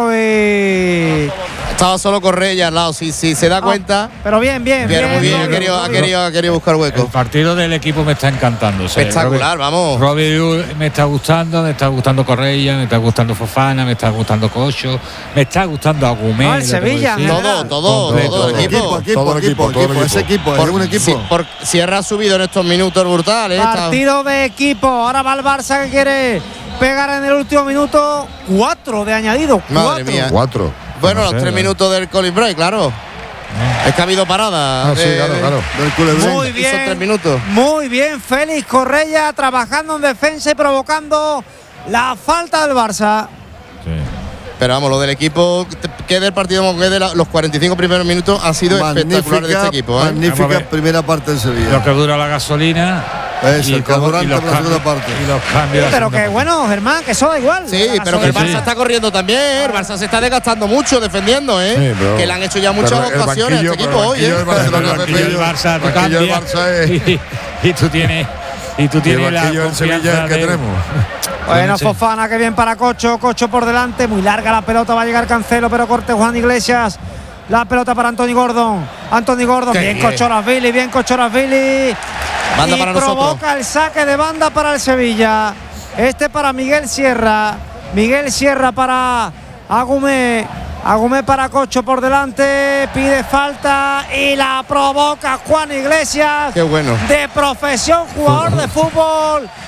Speaker 5: Livakovic.
Speaker 2: Estaba solo Correia al lado, si sí, sí, se da
Speaker 5: Ah,
Speaker 2: cuenta.
Speaker 5: Pero bien, bien,
Speaker 2: Bien, muy bien, ha
Speaker 5: Robbie,
Speaker 2: querido, ha
Speaker 5: Robbie.
Speaker 2: querido, ha querido buscar
Speaker 4: El
Speaker 2: hueco.
Speaker 4: partido del equipo me está encantando. o sea,
Speaker 2: Espectacular,
Speaker 4: Robbie-
Speaker 2: vamos.
Speaker 4: Robbie Ur me está gustando, me está gustando Correia, me está gustando Fofana, me está gustando Cocho, me está gustando Agumé.
Speaker 5: No, el
Speaker 4: lo tengo que
Speaker 5: Sevilla,
Speaker 4: decir.
Speaker 5: ¿no?
Speaker 2: Todo, todo,
Speaker 4: Completo.
Speaker 2: todo el equipo.
Speaker 1: Equipo, equipo,
Speaker 3: Todo el
Speaker 1: equipo,
Speaker 3: equipo, todo el
Speaker 1: equipo, ese
Speaker 3: equipo.
Speaker 1: equipo, es
Speaker 2: Por,
Speaker 1: un equipo.
Speaker 2: sí, por Sierra ha subido en estos minutos brutal, ¿eh? Está-
Speaker 5: Partido de equipo. Ahora va el Barça que quiere pegar en el último minuto. Cuatro de añadido.
Speaker 2: Madre
Speaker 5: Cuatro.
Speaker 2: mía.
Speaker 3: Cuatro.
Speaker 2: Bueno,
Speaker 4: No
Speaker 2: los
Speaker 4: sé,
Speaker 2: tres
Speaker 4: ¿no?
Speaker 2: minutos del Colin Break, claro. Es que ha habido parada.
Speaker 3: Ah, sí,
Speaker 2: de-
Speaker 3: claro, claro.
Speaker 1: Del culebrón.
Speaker 5: Muy
Speaker 2: y
Speaker 5: bien.
Speaker 2: son tres minutos.
Speaker 5: Muy bien, Félix Correia trabajando en defensa y provocando la falta del Barça.
Speaker 4: Sí.
Speaker 2: Pero vamos, lo del equipo, que del partido, como que de la- los cuarenta y cinco primeros minutos han sido espectaculares de este equipo. ¿eh?
Speaker 4: Vamos a
Speaker 1: Magnífica
Speaker 4: ver.
Speaker 1: primera parte del Sevilla.
Speaker 4: Lo que dura la gasolina.
Speaker 1: Eso,
Speaker 4: y
Speaker 1: el
Speaker 4: cómo-
Speaker 1: carburante
Speaker 4: y los
Speaker 1: para la segunda
Speaker 4: cambios-
Speaker 1: parte.
Speaker 4: Y los cambios. de la
Speaker 5: Pero
Speaker 4: segunda
Speaker 5: que
Speaker 4: parte.
Speaker 5: bueno, Germán, que eso da igual.
Speaker 2: Sí,
Speaker 5: La
Speaker 2: pero que el
Speaker 5: gasolina.
Speaker 2: Barça está corriendo también, ¿eh? El Barça se está desgastando mucho defendiendo, ¿eh?
Speaker 3: Sí, pero-
Speaker 2: que le han hecho ya muchas
Speaker 3: pero el
Speaker 2: ocasiones a
Speaker 3: banquillo-
Speaker 2: este
Speaker 3: pero
Speaker 2: equipo
Speaker 3: el
Speaker 2: hoy,
Speaker 3: banquillo
Speaker 2: ¿eh?
Speaker 3: del Barcelona,
Speaker 4: El banquillo del
Speaker 3: Pepe,
Speaker 4: Barça, tú
Speaker 3: el banquillo del
Speaker 4: cambias,
Speaker 3: Barça es-
Speaker 4: y, y tú tienes y tú
Speaker 3: Y el
Speaker 4: tienes la
Speaker 3: banquillo del Sevilla
Speaker 4: confianza
Speaker 3: que
Speaker 4: de-
Speaker 3: tenemos.
Speaker 5: Bueno,
Speaker 4: Sí.
Speaker 5: Fofana, que bien para Cocho. Cocho por delante, muy larga la pelota. Va a llegar Cancelo, pero corte Juan Iglesias. La pelota para Anthony Gordon. Anthony Gordon,
Speaker 2: Qué
Speaker 5: bien
Speaker 2: bien.
Speaker 5: Cochorasvili, bien Cochorasvili.
Speaker 2: Banda
Speaker 5: y
Speaker 2: para
Speaker 5: provoca
Speaker 2: nosotros.
Speaker 5: el saque de banda para el Sevilla. Este para Miguel Sierra. Miguel Sierra para Agumé. Agumé para Cocho por delante. Pide falta y la provoca Juan Iglesias.
Speaker 2: Qué bueno.
Speaker 5: De profesión, jugador de fútbol.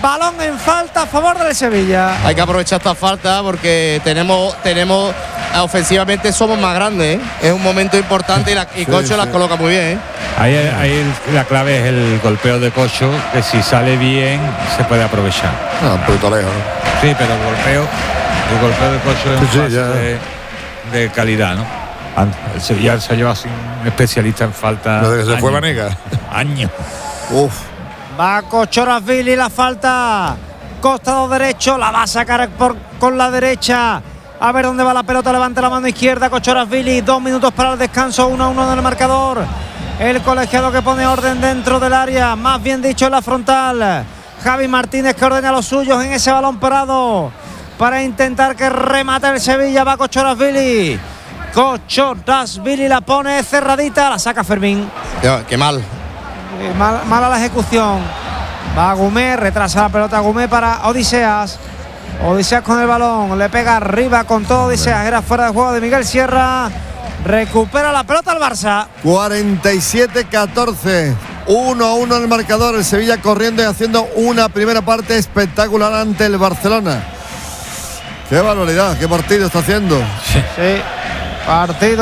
Speaker 5: balón en falta a favor del Sevilla.
Speaker 2: Hay que aprovechar esta falta porque tenemos, tenemos ofensivamente somos más grandes, ¿eh? Es un momento importante y, la, y Cocho sí, las sí. coloca muy bien, ¿eh?
Speaker 4: Ahí, ahí la clave es el golpeo de Cocho, que si sale bien se puede aprovechar.
Speaker 3: Ah, un poquito lejos, ¿no?
Speaker 4: Sí, pero el golpeo, el golpeo de Cocho es un sí, pase de, de calidad, ¿no? El Sevilla se ha llevado así un especialista en falta.
Speaker 3: Lo de que se fue Vanega.
Speaker 4: Años.
Speaker 5: Uf. Va Kochorazvili, la falta. Costado derecho, la va a sacar por, con la derecha. A ver dónde va la pelota, levanta la mano izquierda Kochorazvili. Dos minutos para el descanso, uno a uno en el marcador. El colegiado que pone orden dentro del área, más bien dicho en la frontal. Javi Martínez que ordena a los suyos en ese balón parado para intentar que remate el Sevilla. Va Kochorazvili. Kochorazvili la pone cerradita, la saca Fermín.
Speaker 2: Ya, qué mal.
Speaker 5: Eh, mal. Mala la ejecución. Va Gumé, retrasa la pelota Gumé para Odiseas. Odiseas con el balón, le pega arriba con todo Odiseas. Era fuera de juego de Miguel Sierra. Recupera la pelota el Barça.
Speaker 1: cuarenta y siete catorce. uno a uno en el marcador. El Sevilla corriendo y haciendo una primera parte espectacular ante el Barcelona. Qué barbaridad, qué partido está haciendo.
Speaker 5: Sí, partido.